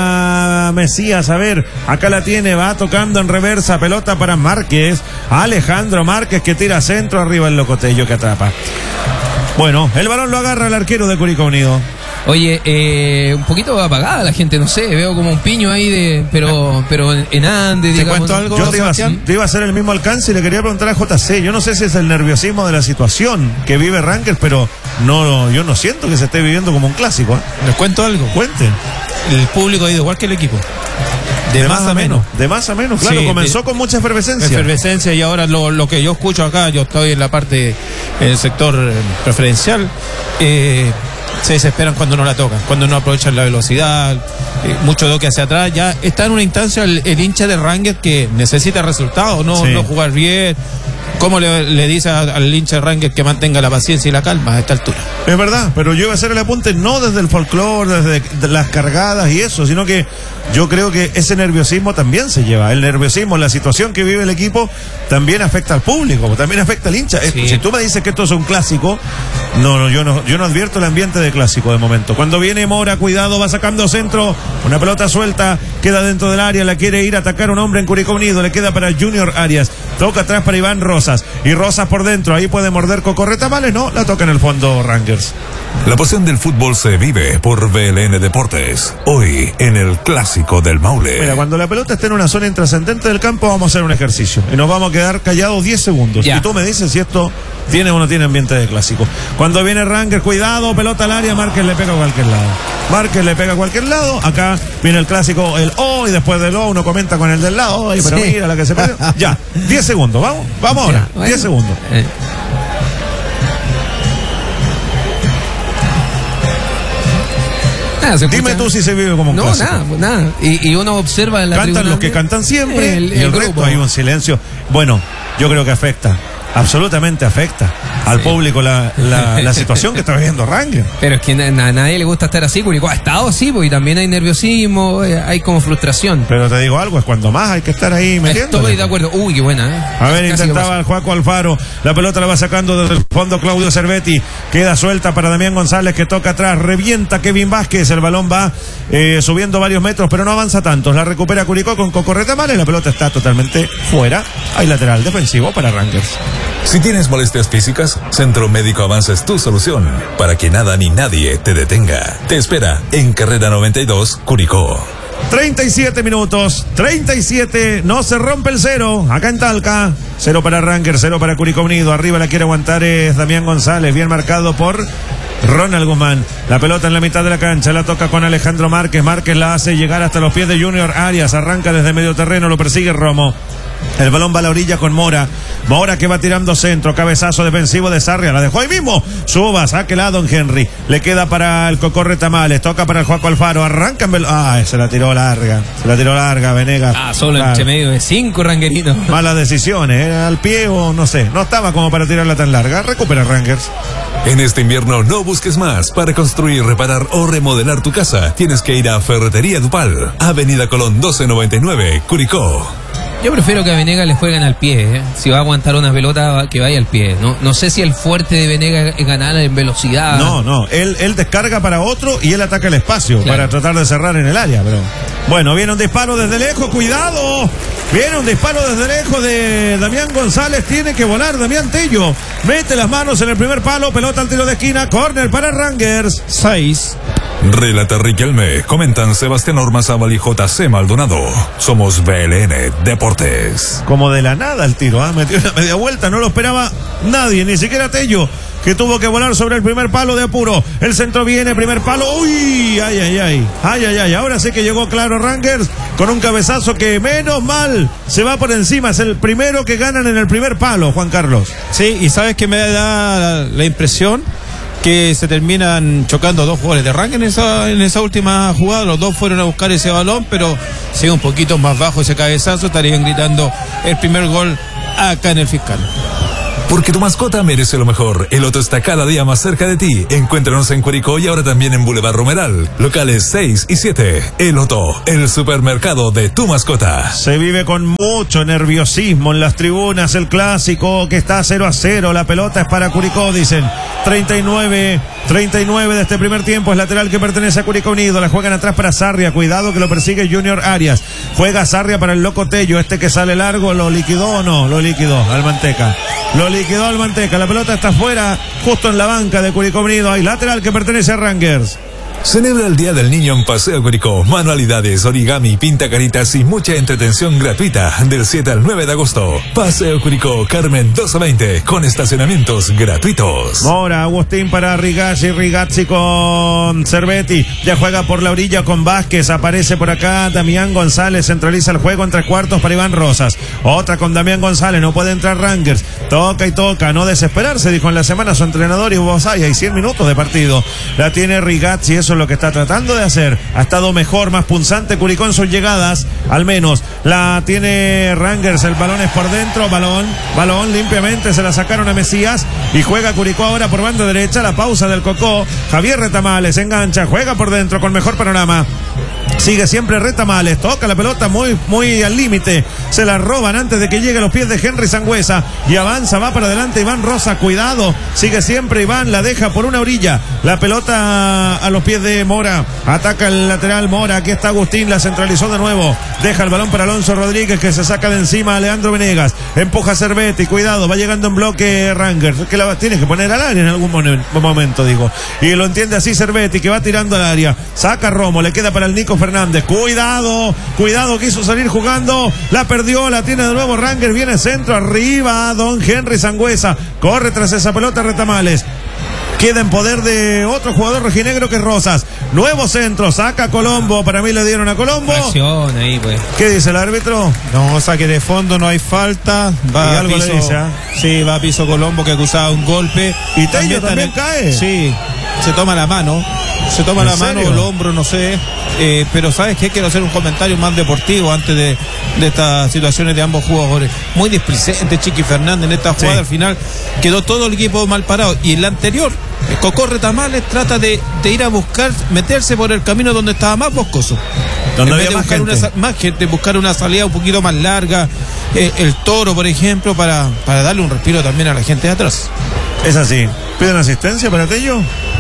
a Mesías. A ver, acá la tiene, va tocando en reversa, pelota para Márquez. Alejandro Márquez, que tira centro, arriba el Locotello que atrapa. Bueno, el balón lo agarra el arquero de Curicó Unido. Oye, eh, un poquito apagada la gente, no sé, veo como un piño ahí de, pero, pero en Andes, ¿Te digamos. cuento algo? Yo te iba, te iba a hacer el mismo alcance y le quería preguntar a J C. Yo no sé si es el nerviosismo de la situación que vive Rangers, pero no, yo no siento que se esté viviendo como un clásico, ¿eh? Les cuento algo. Cuenten. El público ha ido igual que el equipo. De, de más, más a menos. menos. De más a menos, claro. Sí, comenzó de, con mucha efervescencia. Efervescencia, y ahora lo, lo que yo escucho acá, yo estoy en la parte, en el sector preferencial, eh, se desesperan cuando no la tocan, cuando no aprovechan la velocidad, eh, mucho toque hacia atrás. Ya está en una instancia el, el hincha de Rangers que necesita resultados, no, sí. no jugar bien. ¿Cómo le, le dice a, al hincha de Rangers que mantenga la paciencia y la calma a esta altura? Es verdad, pero yo iba a hacer el apunte no desde el folclore, desde las cargadas y eso, sino que yo creo que ese nerviosismo también se lleva. El nerviosismo, la situación que vive el equipo, también afecta al público, también afecta al hincha. Sí. Si tú me dices que esto es un clásico, no, no, yo no, yo no advierto el ambiente de clásico de momento. Cuando viene Mora, cuidado, va sacando centro, una pelota suelta, queda dentro del área, la quiere ir a atacar un hombre en Curicó Unido, le queda para Junior Arias, toca atrás para Iván Rosas, y Rosas por dentro, ahí puede morder Coco Retamales, no, la toca en el fondo Rangers. La pasión del fútbol se vive por B L N Deportes, hoy en el Clásico del Maule. Mira, cuando la pelota esté en una zona intrascendente del campo, vamos a hacer un ejercicio y nos vamos a quedar callados diez segundos. Ya. Y tú me dices si esto tiene o no tiene ambiente de clásico. Cuando viene Rangers, cuidado, pelota al área, Márquez le pega a cualquier lado. Márquez le pega a cualquier lado. Acá viene el clásico, el O, y después del O uno comenta con el del lado. Ay, pero sí. Mira la que se perdió. Ya, diez segundos, vamos, vamos ahora, ya, bueno. diez segundos. Eh. Nada, dime tú si se vive como un no, clásico. No, nada, nada. Y, y uno observa en la Cantan tribuna, los que cantan siempre, el, el y el grupo. resto hay un silencio. Bueno, yo creo que afecta. Absolutamente afecta al sí. público la, la, la situación que está viviendo Rangers. Pero es que a nadie le gusta estar así, Curicó ha estado así, pues, y también hay nerviosismo, hay como frustración. Pero te digo algo, es cuando más hay que estar ahí metiendo. Estoy de acuerdo. Uy, qué buena, ¿eh? A ver, casi intentaba el Joaco Alfaro, la pelota la va sacando desde el fondo Claudio Cervetti, queda suelta para Damián González, que toca atrás, revienta Kevin Vázquez, el balón va eh, subiendo varios metros, pero no avanza tanto, la recupera Curicó con Coco Retamales, la pelota está totalmente fuera, hay lateral defensivo para Rangers. Si tienes molestias físicas, Centro Médico Avanza es tu solución para que nada ni nadie te detenga. Te espera en Carrera noventa y dos, Curicó. treinta y siete minutos, treinta y siete, no se rompe el cero, acá en Talca, cero para Rangers, cero para Curicó Unido, arriba la quiere aguantar es Damián González, bien marcado por Ronald Guzmán, la pelota en la mitad de la cancha, la toca con Alejandro Márquez, Márquez la hace llegar hasta los pies de Junior Arias, arranca desde medio terreno, lo persigue Romo. El balón va a la orilla con Mora. Mora que va tirando centro. Cabezazo defensivo de Sarria. La dejó ahí mismo. Suba, sáquela a Don Henry. Le queda para el Cocorre Tamales. Toca para el Joaco Alfaro. Arranca en velo... Ah, se la tiró larga. Se la tiró larga, Venegas. Ah, solo claro. entre medio de cinco rangueritos. Malas decisiones. Era al pie o no sé. No estaba como para tirarla tan larga. Recupera Rangers. En este invierno no busques más. Para construir, reparar o remodelar tu casa, tienes que ir a Ferretería Dupal. Avenida Colón doce noventa y nueve, Curicó. Yo prefiero que a Venegas le jueguen al pie, ¿eh? Si va a aguantar una pelota, que vaya al pie. No, no sé si el fuerte de Venegas es ganar en velocidad. No, no, él, él descarga para otro y él ataca el espacio, claro, para tratar de cerrar en el área. Pero bueno, viene un disparo desde lejos, cuidado. Viene un disparo desde lejos de Damián González, tiene que volar Damián Tello. Mete las manos en el primer palo, pelota al tiro de esquina, córner para Rangers. seis. Relata Riquelme, comentan Sebastián Ormazábal y J C Maldonado. Somos B L N Deportes. Como de la nada el tiro, ¿eh? Metió una media vuelta, no lo esperaba nadie, ni siquiera Tello, que tuvo que volar sobre el primer palo de apuro. El centro viene, primer palo, uy, ay, ay, ay, ay, ay, ay, ahora sí que llegó claro Rangers con un cabezazo que menos mal se va por encima, es el primero que ganan en el primer palo, Juan Carlos. Sí, y sabes que me da la, la impresión que se terminan chocando dos jugadores de Rangers en esa, en esa última jugada. Los dos fueron a buscar ese balón, pero sigue un poquito más bajo ese cabezazo, estarían gritando el primer gol acá en el Fiscal. Porque tu mascota merece lo mejor. El Loto está cada día más cerca de ti. Encuéntranos en Curicó y ahora también en Boulevard Romeral. Locales seis y siete. El Loto, el supermercado de tu mascota. Se vive con mucho nerviosismo en las tribunas. El clásico que está cero a cero. La pelota es para Curicó, dicen. treinta y nueve, treinta y nueve de este primer tiempo. Es lateral que pertenece a Curicó Unido. La juegan atrás para Sarria. Cuidado que lo persigue Junior Arias. Juega Sarria para el Loco Tello. Este que sale largo, ¿lo liquidó o no? Lo liquidó al Manteca. Lo liquidó al Manteca. La pelota está afuera, justo en la banca de Curicó Unido. Hay lateral que pertenece a Rangers. Celebra el Día del Niño en Paseo Curicó. Manualidades, origami, pinta caritas y mucha entretención gratuita del siete al nueve de agosto. Paseo Curicó, Carmen doce veinte, con estacionamientos gratuitos. Mora, Agustín para Rigazzi, Rigazzi con Cervetti. Ya juega por la orilla con Vázquez. Aparece por acá Damián González. Centraliza el juego en tres cuartos para Iván Rosas. Otra con Damián González. No puede entrar Rangers. Toca y toca. No desesperarse, dijo en la semana su entrenador y Bosay. Hay cien minutos de partido. La tiene Rigazzi. Eso es lo que está tratando de hacer. Ha estado mejor, más punzante Curicó en sus llegadas, al menos. La tiene Rangers, el balón es por dentro, balón, balón limpiamente, se la sacaron a Mesías y juega Curicó ahora por banda derecha. La pausa del Cocó, Javier Retamales engancha, juega por dentro con mejor panorama. Sigue siempre Retamales, toca la pelota muy, muy al límite, se la roban antes de que llegue a los pies de Henry Sangüesa y avanza, va para adelante Iván Rosa, cuidado, sigue siempre Iván, la deja por una orilla, la pelota a los pies de Mora, ataca el lateral Mora, aquí está Agustín, la centralizó de nuevo, deja el balón para Alonso Rodríguez que se saca de encima a Leandro Venegas, empuja a Cervetti, cuidado, va llegando en bloque Rangers, que la tiene que poner al área en algún momento, digo, y lo entiende así Cervetti que va tirando al área, saca Romo, le queda para el Nico Fernández, cuidado, cuidado, quiso salir jugando, la perdió, la tiene de nuevo Rangers, viene centro, arriba, Don Henry Sangüesa, corre tras esa pelota Retamales, queda en poder de otro jugador rojinegro que es Rosas, nuevo centro, saca Colombo, para mí le dieron a Colombo. Acción ahí, pues. ¿Qué dice el árbitro? No, saque de fondo, no hay falta, va Y a algo piso, le dice, ¿eh? sí, va a piso Colombo que acusaba un golpe. Y Tello también, está también cae. Sí, se toma la mano, se toma ¿En la mano serio? o el hombro, no sé. Eh, pero sabes que quiero hacer un comentario más deportivo antes de, de estas situaciones de ambos jugadores. Muy displicente Chiqui Fernández en esta jugada, Sí. al final quedó todo el equipo mal parado. Y en la anterior, Cocó Retamales trata de, de ir a buscar, meterse por el camino donde estaba más boscoso. Donde En había vez de más buscar gente. una, sa- más gente, buscar una salida un poquito más larga, eh, el Toro, por ejemplo, para, para darle un respiro también a la gente de atrás. Es así. ¿Piden asistencia para Tello?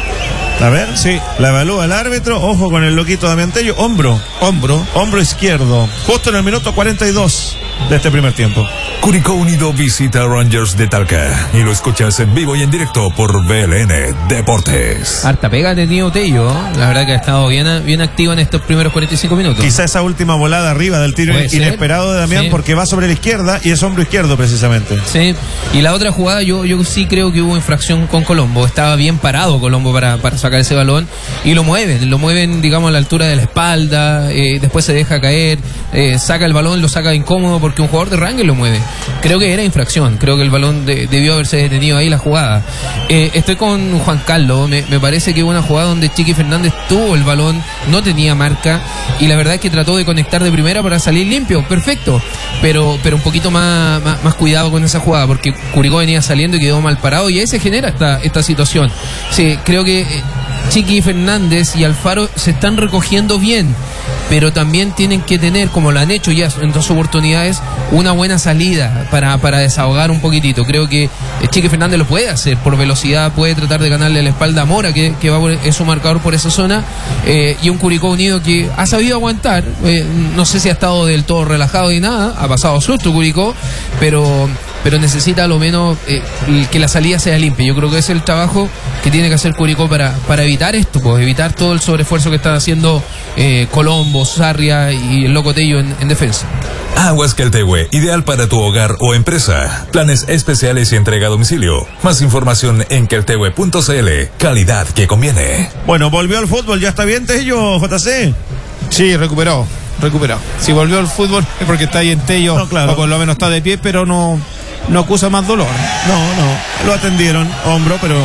A ver. Sí. La evalúa el árbitro. Ojo con el loquito Damián Tello. Hombro. Hombro. Hombro izquierdo. Justo en el minuto cuarenta y dos de este primer tiempo. Curicó Unido visita a Rangers de Talca y lo escuchas en vivo y en directo por B L N Deportes. Harta pega ha tenido Tello, ¿eh? La verdad que ha estado bien, bien activo en estos primeros cuarenta y cinco minutos. Quizá esa última volada arriba del tiro Puede ser. inesperado de Damián, Sí. porque va sobre la izquierda y es hombro izquierdo precisamente. Sí, y la otra jugada yo, yo sí creo que hubo infracción con Colombo. Estaba bien parado Colombo para, para sacar ese balón y lo mueven, lo mueven, digamos, a la altura de la espalda, eh, después se deja caer, eh, saca el balón, lo saca incómodo porque un jugador de Rangers lo mueve. Creo que era infracción, creo que el balón de, debió haberse detenido ahí la jugada. Eh, estoy con Juan Carlos, me, me parece que hubo una jugada donde Chiqui Fernández tuvo el balón, no tenía marca y la verdad es que trató de conectar de primera para salir limpio, perfecto, pero, pero un poquito más, más, más cuidado con esa jugada porque Curicó venía saliendo y quedó mal parado y ahí se genera esta, esta situación. Sí, creo que eh, Chiqui Fernández y Alfaro se están recogiendo bien, pero también tienen que tener, como lo han hecho ya en dos oportunidades, una buena salida para, para desahogar un poquitito. Creo que Chiqui Fernández lo puede hacer por velocidad, puede tratar de ganarle la espalda a Mora, que, que va por, es su marcador por esa zona, eh, y un Curicó Unido que ha sabido aguantar, eh, no sé si ha estado del todo relajado y nada, ha pasado susto Curicó, pero... pero necesita a lo menos eh, que la salida sea limpia. Yo creo que ese es el trabajo que tiene que hacer Curicó para, para evitar esto, pues evitar todo el sobreesfuerzo que están haciendo eh, Colombo, Sarria y el Loco Tello en, en defensa. Aguas Queltehue, ideal para tu hogar o empresa. Planes especiales y entrega a domicilio. Más información en queltehue punto c l. Calidad que conviene. Bueno, volvió al fútbol, ¿ya está bien Tello, J C? Sí, recuperado, recuperado. Si volvió al fútbol es porque está ahí en Tello, no, claro. O por lo menos está de pie, pero no, no acusa más dolor. No, no, lo atendieron, hombro, pero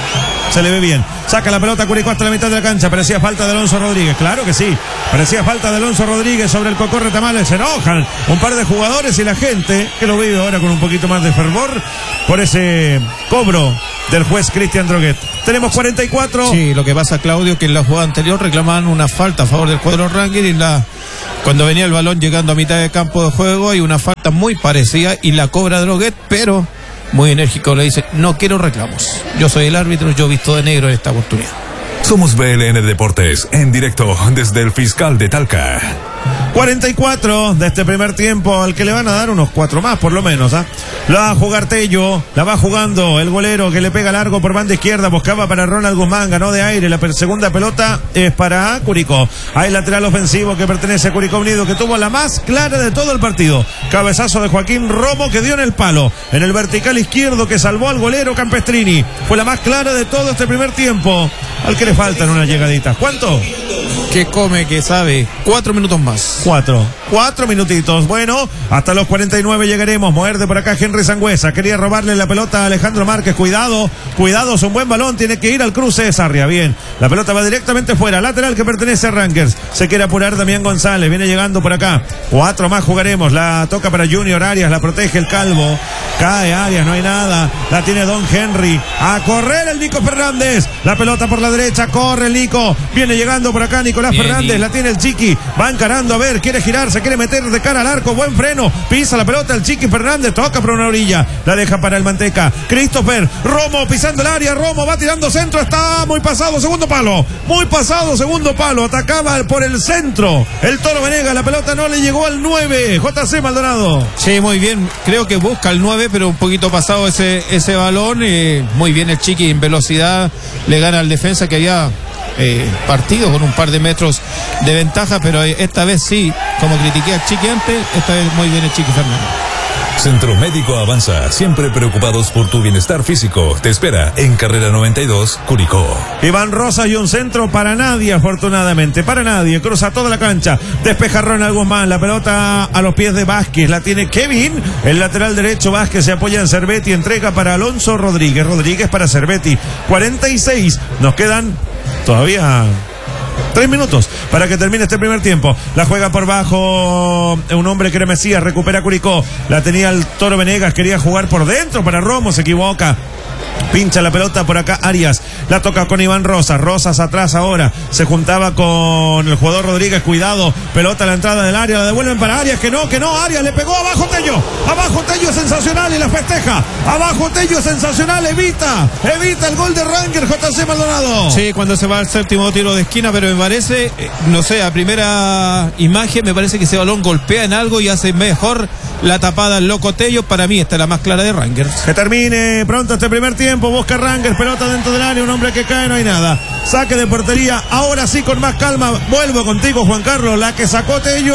se le ve bien. Saca la pelota Curicó hasta la mitad de la cancha. Parecía falta de Alonso Rodríguez. Claro que sí. Parecía falta de Alonso Rodríguez sobre el Cocorre Tamales. Se enojan un par de jugadores y la gente que lo vive ahora con un poquito más de fervor por ese cobro del juez Cristian Droguet. Tenemos cuarenta y cuatro. Sí, lo que pasa, Claudio, que en la jugada anterior reclamaban una falta a favor del cuadro Rangers y la cuando venía el balón llegando a mitad de campo de juego hay una falta muy parecida y la cobra Droguet, pero muy enérgico le dice, no quiero reclamos. Yo soy el árbitro, yo he visto de negro en esta oportunidad. Somos B L N Deportes, en directo desde el Fiscal de Talca. cuarenta y cuatro de este primer tiempo, al que le van a dar unos cuatro más por lo menos, ¿eh? La va a jugar Tello, la va jugando el golero que le pega largo por banda izquierda, buscaba para Ronald Guzmán, ganó de aire, la segunda pelota es para Curicó. Hay lateral ofensivo que pertenece a Curicó Unido, que tuvo la más clara de todo el partido. Cabezazo de Joaquín Romo que dio en el palo, en el vertical izquierdo que salvó al golero Campestrini. Fue la más clara de todo este primer tiempo, al que le faltan unas llegaditas. ¿Cuánto? Que come, que sabe. Cuatro minutos más. Cuatro. Cuatro minutitos. Bueno, hasta los cuarenta y nueve llegaremos. Muerde por acá Henry Sangüesa. Quería robarle la pelota a Alejandro Márquez. Cuidado, cuidado, es un buen balón. Tiene que ir al cruce de Sarria. Bien. La pelota va directamente fuera. Lateral que pertenece a Rangers. Se quiere apurar Damián González. Viene llegando por acá. Cuatro más jugaremos. La toca para Junior Arias. La protege el Calvo. Cae Arias. No hay nada. La tiene Don Henry. A correr el Nico Fernández. La pelota por la derecha. Corre el Nico. Viene llegando por acá Nicolás Bien, Fernández. La tiene el Chiqui. Va encarando. A ver. Quiere girar. Se quiere meter de cara al arco. Buen freno. Pisa la pelota el Chiqui Fernández. Toca por una orilla. La deja para el Manteca. Christopher. Romo pisando el área. Romo va tirando centro. Está muy pasado. Segundo palo. Muy pasado. Segundo palo. Atacaba por el centro. El Toro Venegas. La pelota no le llegó al nueve. J C Maldonado. Sí, muy bien. Creo que busca el nueve, pero un poquito pasado ese, ese balón. Eh, muy bien el Chiqui en velocidad. Le gana al defensa que había eh, partido con un par de metros de ventaja, pero eh, esta vez sí, como critiqué al Chiqui antes, esta vez muy bien el Chiqui Fernández. Centro Médico Avanza, siempre preocupados por tu bienestar físico. Te espera en Carrera noventa y dos, Curicó. Iván Rosas y un centro para nadie, afortunadamente, para nadie. Cruza toda la cancha, despeja Ronald Guzmán, la pelota a los pies de Vázquez, la tiene Kevin, el lateral derecho. Vázquez se apoya en Cervetti, entrega para Alonso Rodríguez, Rodríguez para Cervetti. cuarenta y seis, nos quedan todavía Tres minutos para que termine este primer tiempo. La juega por bajo un hombre que era Mesías, recupera Curicó. La tenía el Toro Venegas, quería jugar por dentro para Romo, se equivoca. Pincha la pelota por acá Arias. La toca con Iván Rosas. Rosas atrás ahora. Se juntaba con el jugador Rodríguez. Cuidado. Pelota a la entrada del área. La devuelven para Arias. Que no, que no. Arias le pegó abajo Tello. Abajo Tello sensacional y la festeja. Abajo Tello sensacional. Evita. Evita el gol de Rangers. J C Maldonado. Sí, cuando se va al séptimo tiro de esquina. Pero me parece, no sé, a primera imagen me parece que ese balón golpea en algo y hace mejor la tapada al Loco Tello. Para mí esta es la más clara de Rangers. Que termine pronto este primer tiempo. Busca Rangers, pelota dentro del área, un hombre que cae, no hay nada. Saque de portería, ahora sí con más calma. Vuelvo contigo, Juan Carlos. La que sacó Tello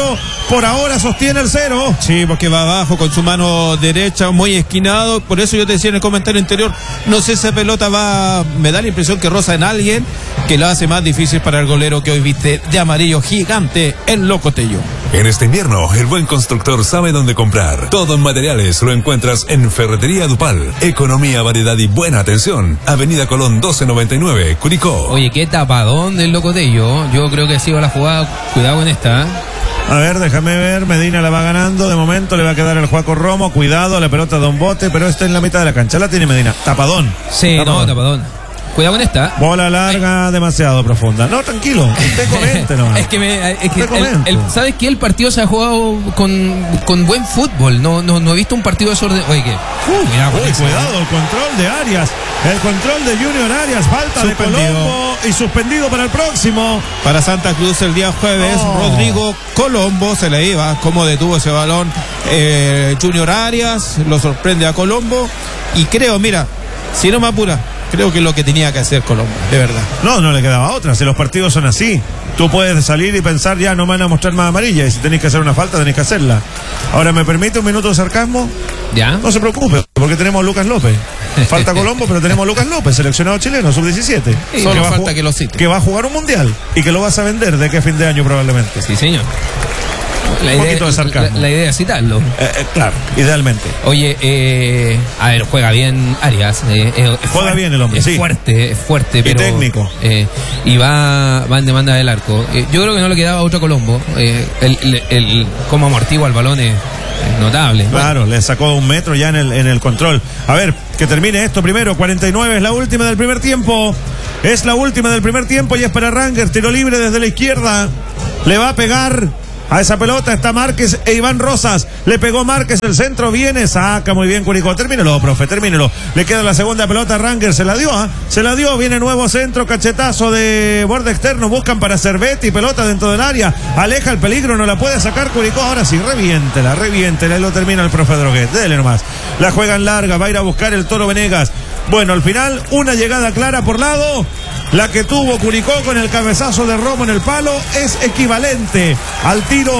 por ahora sostiene el cero. Sí, porque va abajo con su mano derecha, muy esquinado. Por eso yo te decía en el comentario anterior, no sé, esa pelota va, me da la impresión que roza en alguien, que lo hace más difícil para el golero que hoy viste de amarillo gigante en Locotello. En este invierno, el buen constructor sabe dónde comprar. Todo en materiales lo encuentras en Ferretería Dupal. Economía, variedad y buena atención. Avenida Colón doce noventa y nueve, Curicó. Oye, qué tapadón del Locotello. Yo creo que ha sido la jugada. Cuidado con esta. A ver, déjame ver, Medina la va ganando, de momento le va a quedar el Juaco Romo, cuidado, la pelota da un bote, pero está en la mitad de la cancha, la tiene Medina, tapadón. Sí, tapadón. no, tapadón. Cuidado con esta. Bola larga, Ay. demasiado profunda. No, tranquilo, usted comente nomás. Es que, me, es que el, el, ¿sabes qué? El partido se ha jugado con, con buen fútbol, no, no, no he visto un partido desordenado. Oye, ¿qué? Uh, mira, uy, cuidado, el control de Arias, el control de Junior Arias, falta suspendido. de Colombo y suspendido para el próximo. Para Santa Cruz el día jueves, oh. Rodrigo Colombo se le iba, como detuvo ese balón eh, Junior Arias, lo sorprende a Colombo y creo, mira, si no me apura, creo que es lo que tenía que hacer Colombo, de verdad. No, no le quedaba otra, si los partidos son así. Tú puedes salir y pensar, ya no me van a mostrar más amarilla, y si tenéis que hacer una falta, tenéis que hacerla. Ahora, ¿me permite un minuto de sarcasmo? Ya. No se preocupe, porque tenemos a Lucas López. Falta Colombo, pero tenemos a Lucas López, seleccionado chileno, sub diecisiete. Sí, solo que falta a, que lo cite. Que va a jugar un mundial y que lo vas a vender de qué fin de año probablemente. Sí, señor. La un idea, poquito de sarcasmo. La, la idea es citarlo. Eh, eh, claro, idealmente. Oye, eh, a ver, juega bien Arias. Eh, eh, juega fuerte, bien el hombre, es sí. fuerte, es fuerte, y pero. técnico. Eh, y va, va en demanda del arco. Eh, yo creo que no le quedaba otro Colombo. Eh, el, el, el cómo amortigua el balón es, es notable. Claro, bueno. Le sacó un metro ya en el, en el control. A ver, que termine esto primero. cuarenta y nueve es la última del primer tiempo. Es la última del primer tiempo y es para Rangers. Tiro libre desde la izquierda. Le va a pegar. A esa pelota está Márquez e Iván Rosas. Le pegó Márquez, el centro viene, saca muy bien Curicó. Termínelo, profe, termínelo. Le queda la segunda pelota a Rangers, se la dio, ¿eh? Se la dio, viene nuevo centro, cachetazo de borde externo, buscan para Cervetti, pelota dentro del área, aleja el peligro, no la puede sacar Curicó. Ahora sí, reviéntela, reviéntela, y lo termina el profe Droguet. Dele nomás. La juegan larga, va a ir a buscar el Toro Venegas. Bueno, al final, una llegada clara por lado. La que tuvo Curicó con el cabezazo de Romo en el palo es equivalente al tiro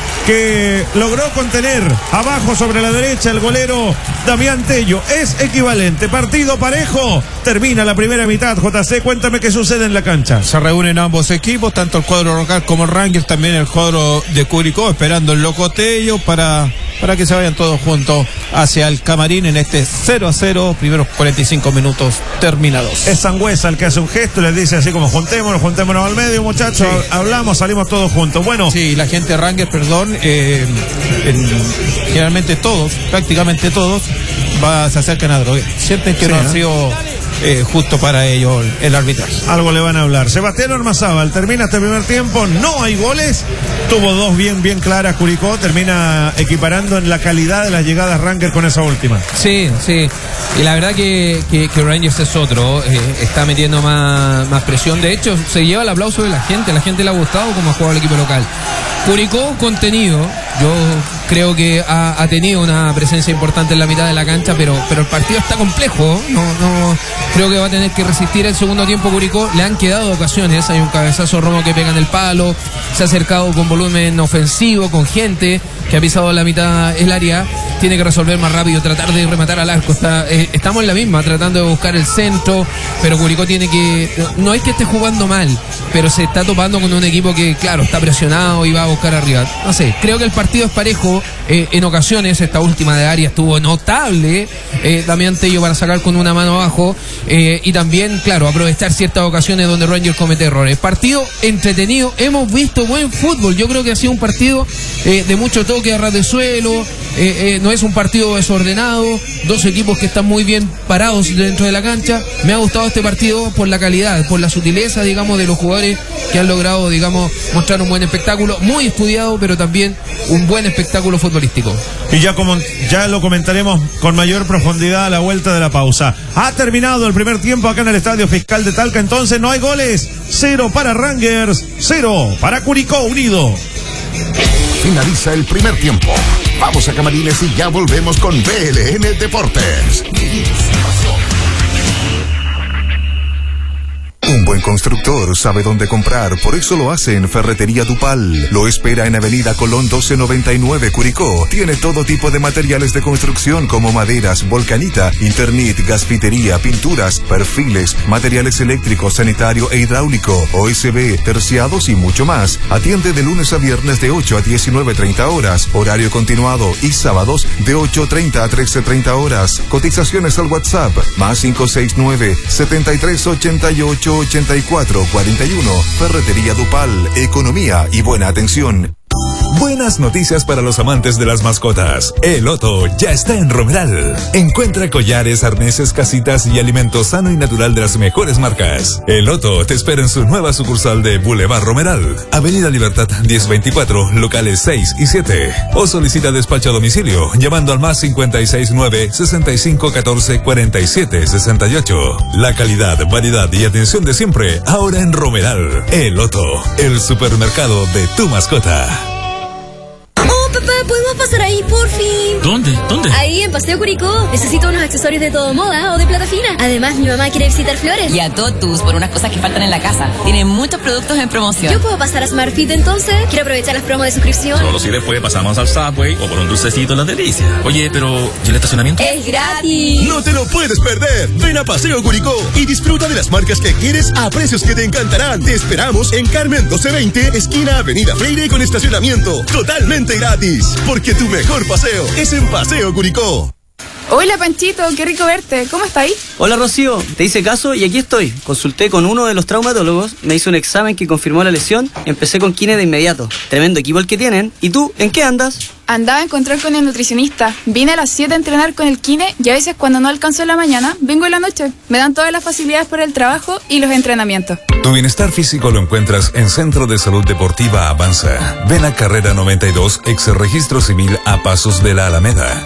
que logró contener abajo sobre la derecha el golero Damián Tello. Es equivalente. Partido parejo. Termina la primera mitad. J C, cuéntame qué sucede en la cancha. Se reúnen ambos equipos, tanto el cuadro local como el Rangers, también el cuadro de Curicó, esperando el Locotello para, para que se vayan todos juntos hacia el camarín en este cero a cero, primeros cuarenta y cinco minutos terminados. Es Sangüesa el que hace un gesto y les dice así como juntémonos, juntémonos al medio, muchachos, sí. Hablamos, salimos todos juntos. Bueno. Sí, la gente de Rangers, perdón, eh, en, generalmente todos, prácticamente todos, va, se acercan a Droguet. Sienten que sí, no ha sido eh, justo para ellos el arbitraje. Algo le van a hablar. Sebastián Ormazábal, termina este primer tiempo, no hay goles, tuvo dos bien, bien claras Curicó, termina equiparando en la calidad de las llegadas Rangers con esa última. Sí, sí, y la verdad que, que, que Rangers es otro, eh, está metiendo más, más presión, de hecho se lleva el aplauso de la gente, la gente le ha gustado como ha jugado el equipo local. Curicó contenido, yo creo que ha, ha tenido una presencia importante en la mitad de la cancha, pero, pero el partido está complejo, no, no, creo que va a tener que resistir el segundo tiempo Curicó, le han quedado ocasiones, hay un cabezazo Romo que pega en el palo, se ha acercado con volumen ofensivo, con gente que ha pisado la mitad el área, tiene que resolver más rápido, tratar de rematar al arco, está, eh, estamos en la misma, tratando de buscar el centro, pero Curicó tiene que, no es que esté jugando mal, pero se está topando con un equipo que, claro, está presionado y va a buscar arriba. No sé, creo que el partido es parejo eh, en ocasiones. Esta última de área estuvo notable. Eh, Damián Tello para sacar con una mano abajo. Eh, y también, claro, aprovechar ciertas ocasiones donde Rangers comete errores. Partido entretenido. Hemos visto buen fútbol. Yo creo que ha sido un partido eh, de mucho toque a ras de suelo. Eh, eh, no es un partido desordenado. Dos equipos que están muy bien parados dentro de la cancha. Me ha gustado este partido por la calidad, por la sutileza, digamos, de los jugadores que han logrado, digamos, mostrar un buen espectáculo. Muy estudiado, pero también un buen espectáculo futbolístico. Y ya como ya lo comentaremos con mayor profundidad a la vuelta de la pausa. Ha terminado el primer tiempo acá en el Estadio Fiscal de Talca, entonces no hay goles. Cero para Rangers, cero para Curicó Unido. Finaliza el primer tiempo. Vamos a Camarines y ya volvemos con B L N Deportes. Un buen constructor sabe dónde comprar, por eso lo hace en Ferretería Dupal. Lo espera en Avenida Colón doce noventa y nueve, Curicó. Tiene todo tipo de materiales de construcción como maderas, volcanita, internet, gasfitería, pinturas, perfiles, materiales eléctricos, sanitario e hidráulico, O S B, terciados y mucho más. Atiende de lunes a viernes de ocho a diecinueve treinta horas, horario continuado, y sábados de ocho treinta a trece treinta horas. Cotizaciones al WhatsApp, más cinco seis nueve, setenta y tres ochenta y ocho ochenta y cuatro cuarenta y uno. Ferretería Dupal, economía y buena atención. Buenas noticias para los amantes de las mascotas. El Otto ya está en Romeral. Encuentra collares, arneses, casitas y alimento sano y natural de las mejores marcas. El Otto te espera en su nueva sucursal de Boulevard Romeral, Avenida Libertad diez veinticuatro, locales seis y siete. O solicita despacho a domicilio llamando al más cincuenta y seis nueve, sesenta y cinco catorce, cuarenta y siete sesenta y ocho. La calidad, variedad y atención de siempre ahora en Romeral. El Otto, el supermercado de tu mascota. Oh, papá, ¿podemos pasar ahí, por fin? ¿Dónde? ¿Dónde? Ahí, en Paseo Curicó. Necesito unos accesorios de todo moda o de plata fina. Además, mi mamá quiere visitar Flores. Y a Totus por unas cosas que faltan en la casa. Tienen muchos productos en promoción. ¿Yo puedo pasar a SmartFit entonces? Quiero aprovechar las promos de suscripción. Solo si después pasamos al Subway o por un dulcecito en las delicias. Oye, pero ¿y el estacionamiento? ¡Es gratis! No te lo puedes perder. Ven a Paseo Curicó y disfruta de las marcas que quieres a precios que te encantarán. Te esperamos en Carmen doce veinte, esquina Avenida Freire, con estacionamiento totalmente gratis. Porque tu mejor paseo es en Paseo Curicó. Hola Panchito, qué rico verte. ¿Cómo estáis? Hola Rocío, te hice caso y aquí estoy. Consulté con uno de los traumatólogos, me hizo un examen que confirmó la lesión, empecé con kine de inmediato. Tremendo equipo el que tienen. ¿Y tú, en qué andas? Andaba a encontrar con el nutricionista. Vine a las siete a entrenar con el kine y a veces cuando no alcanzo en la mañana, vengo en la noche. Me dan todas las facilidades por el trabajo y los entrenamientos. Tu bienestar físico lo encuentras en Centro de Salud Deportiva Avanza. Ven a Carrera noventa y dos, ex registro civil a pasos de la Alameda.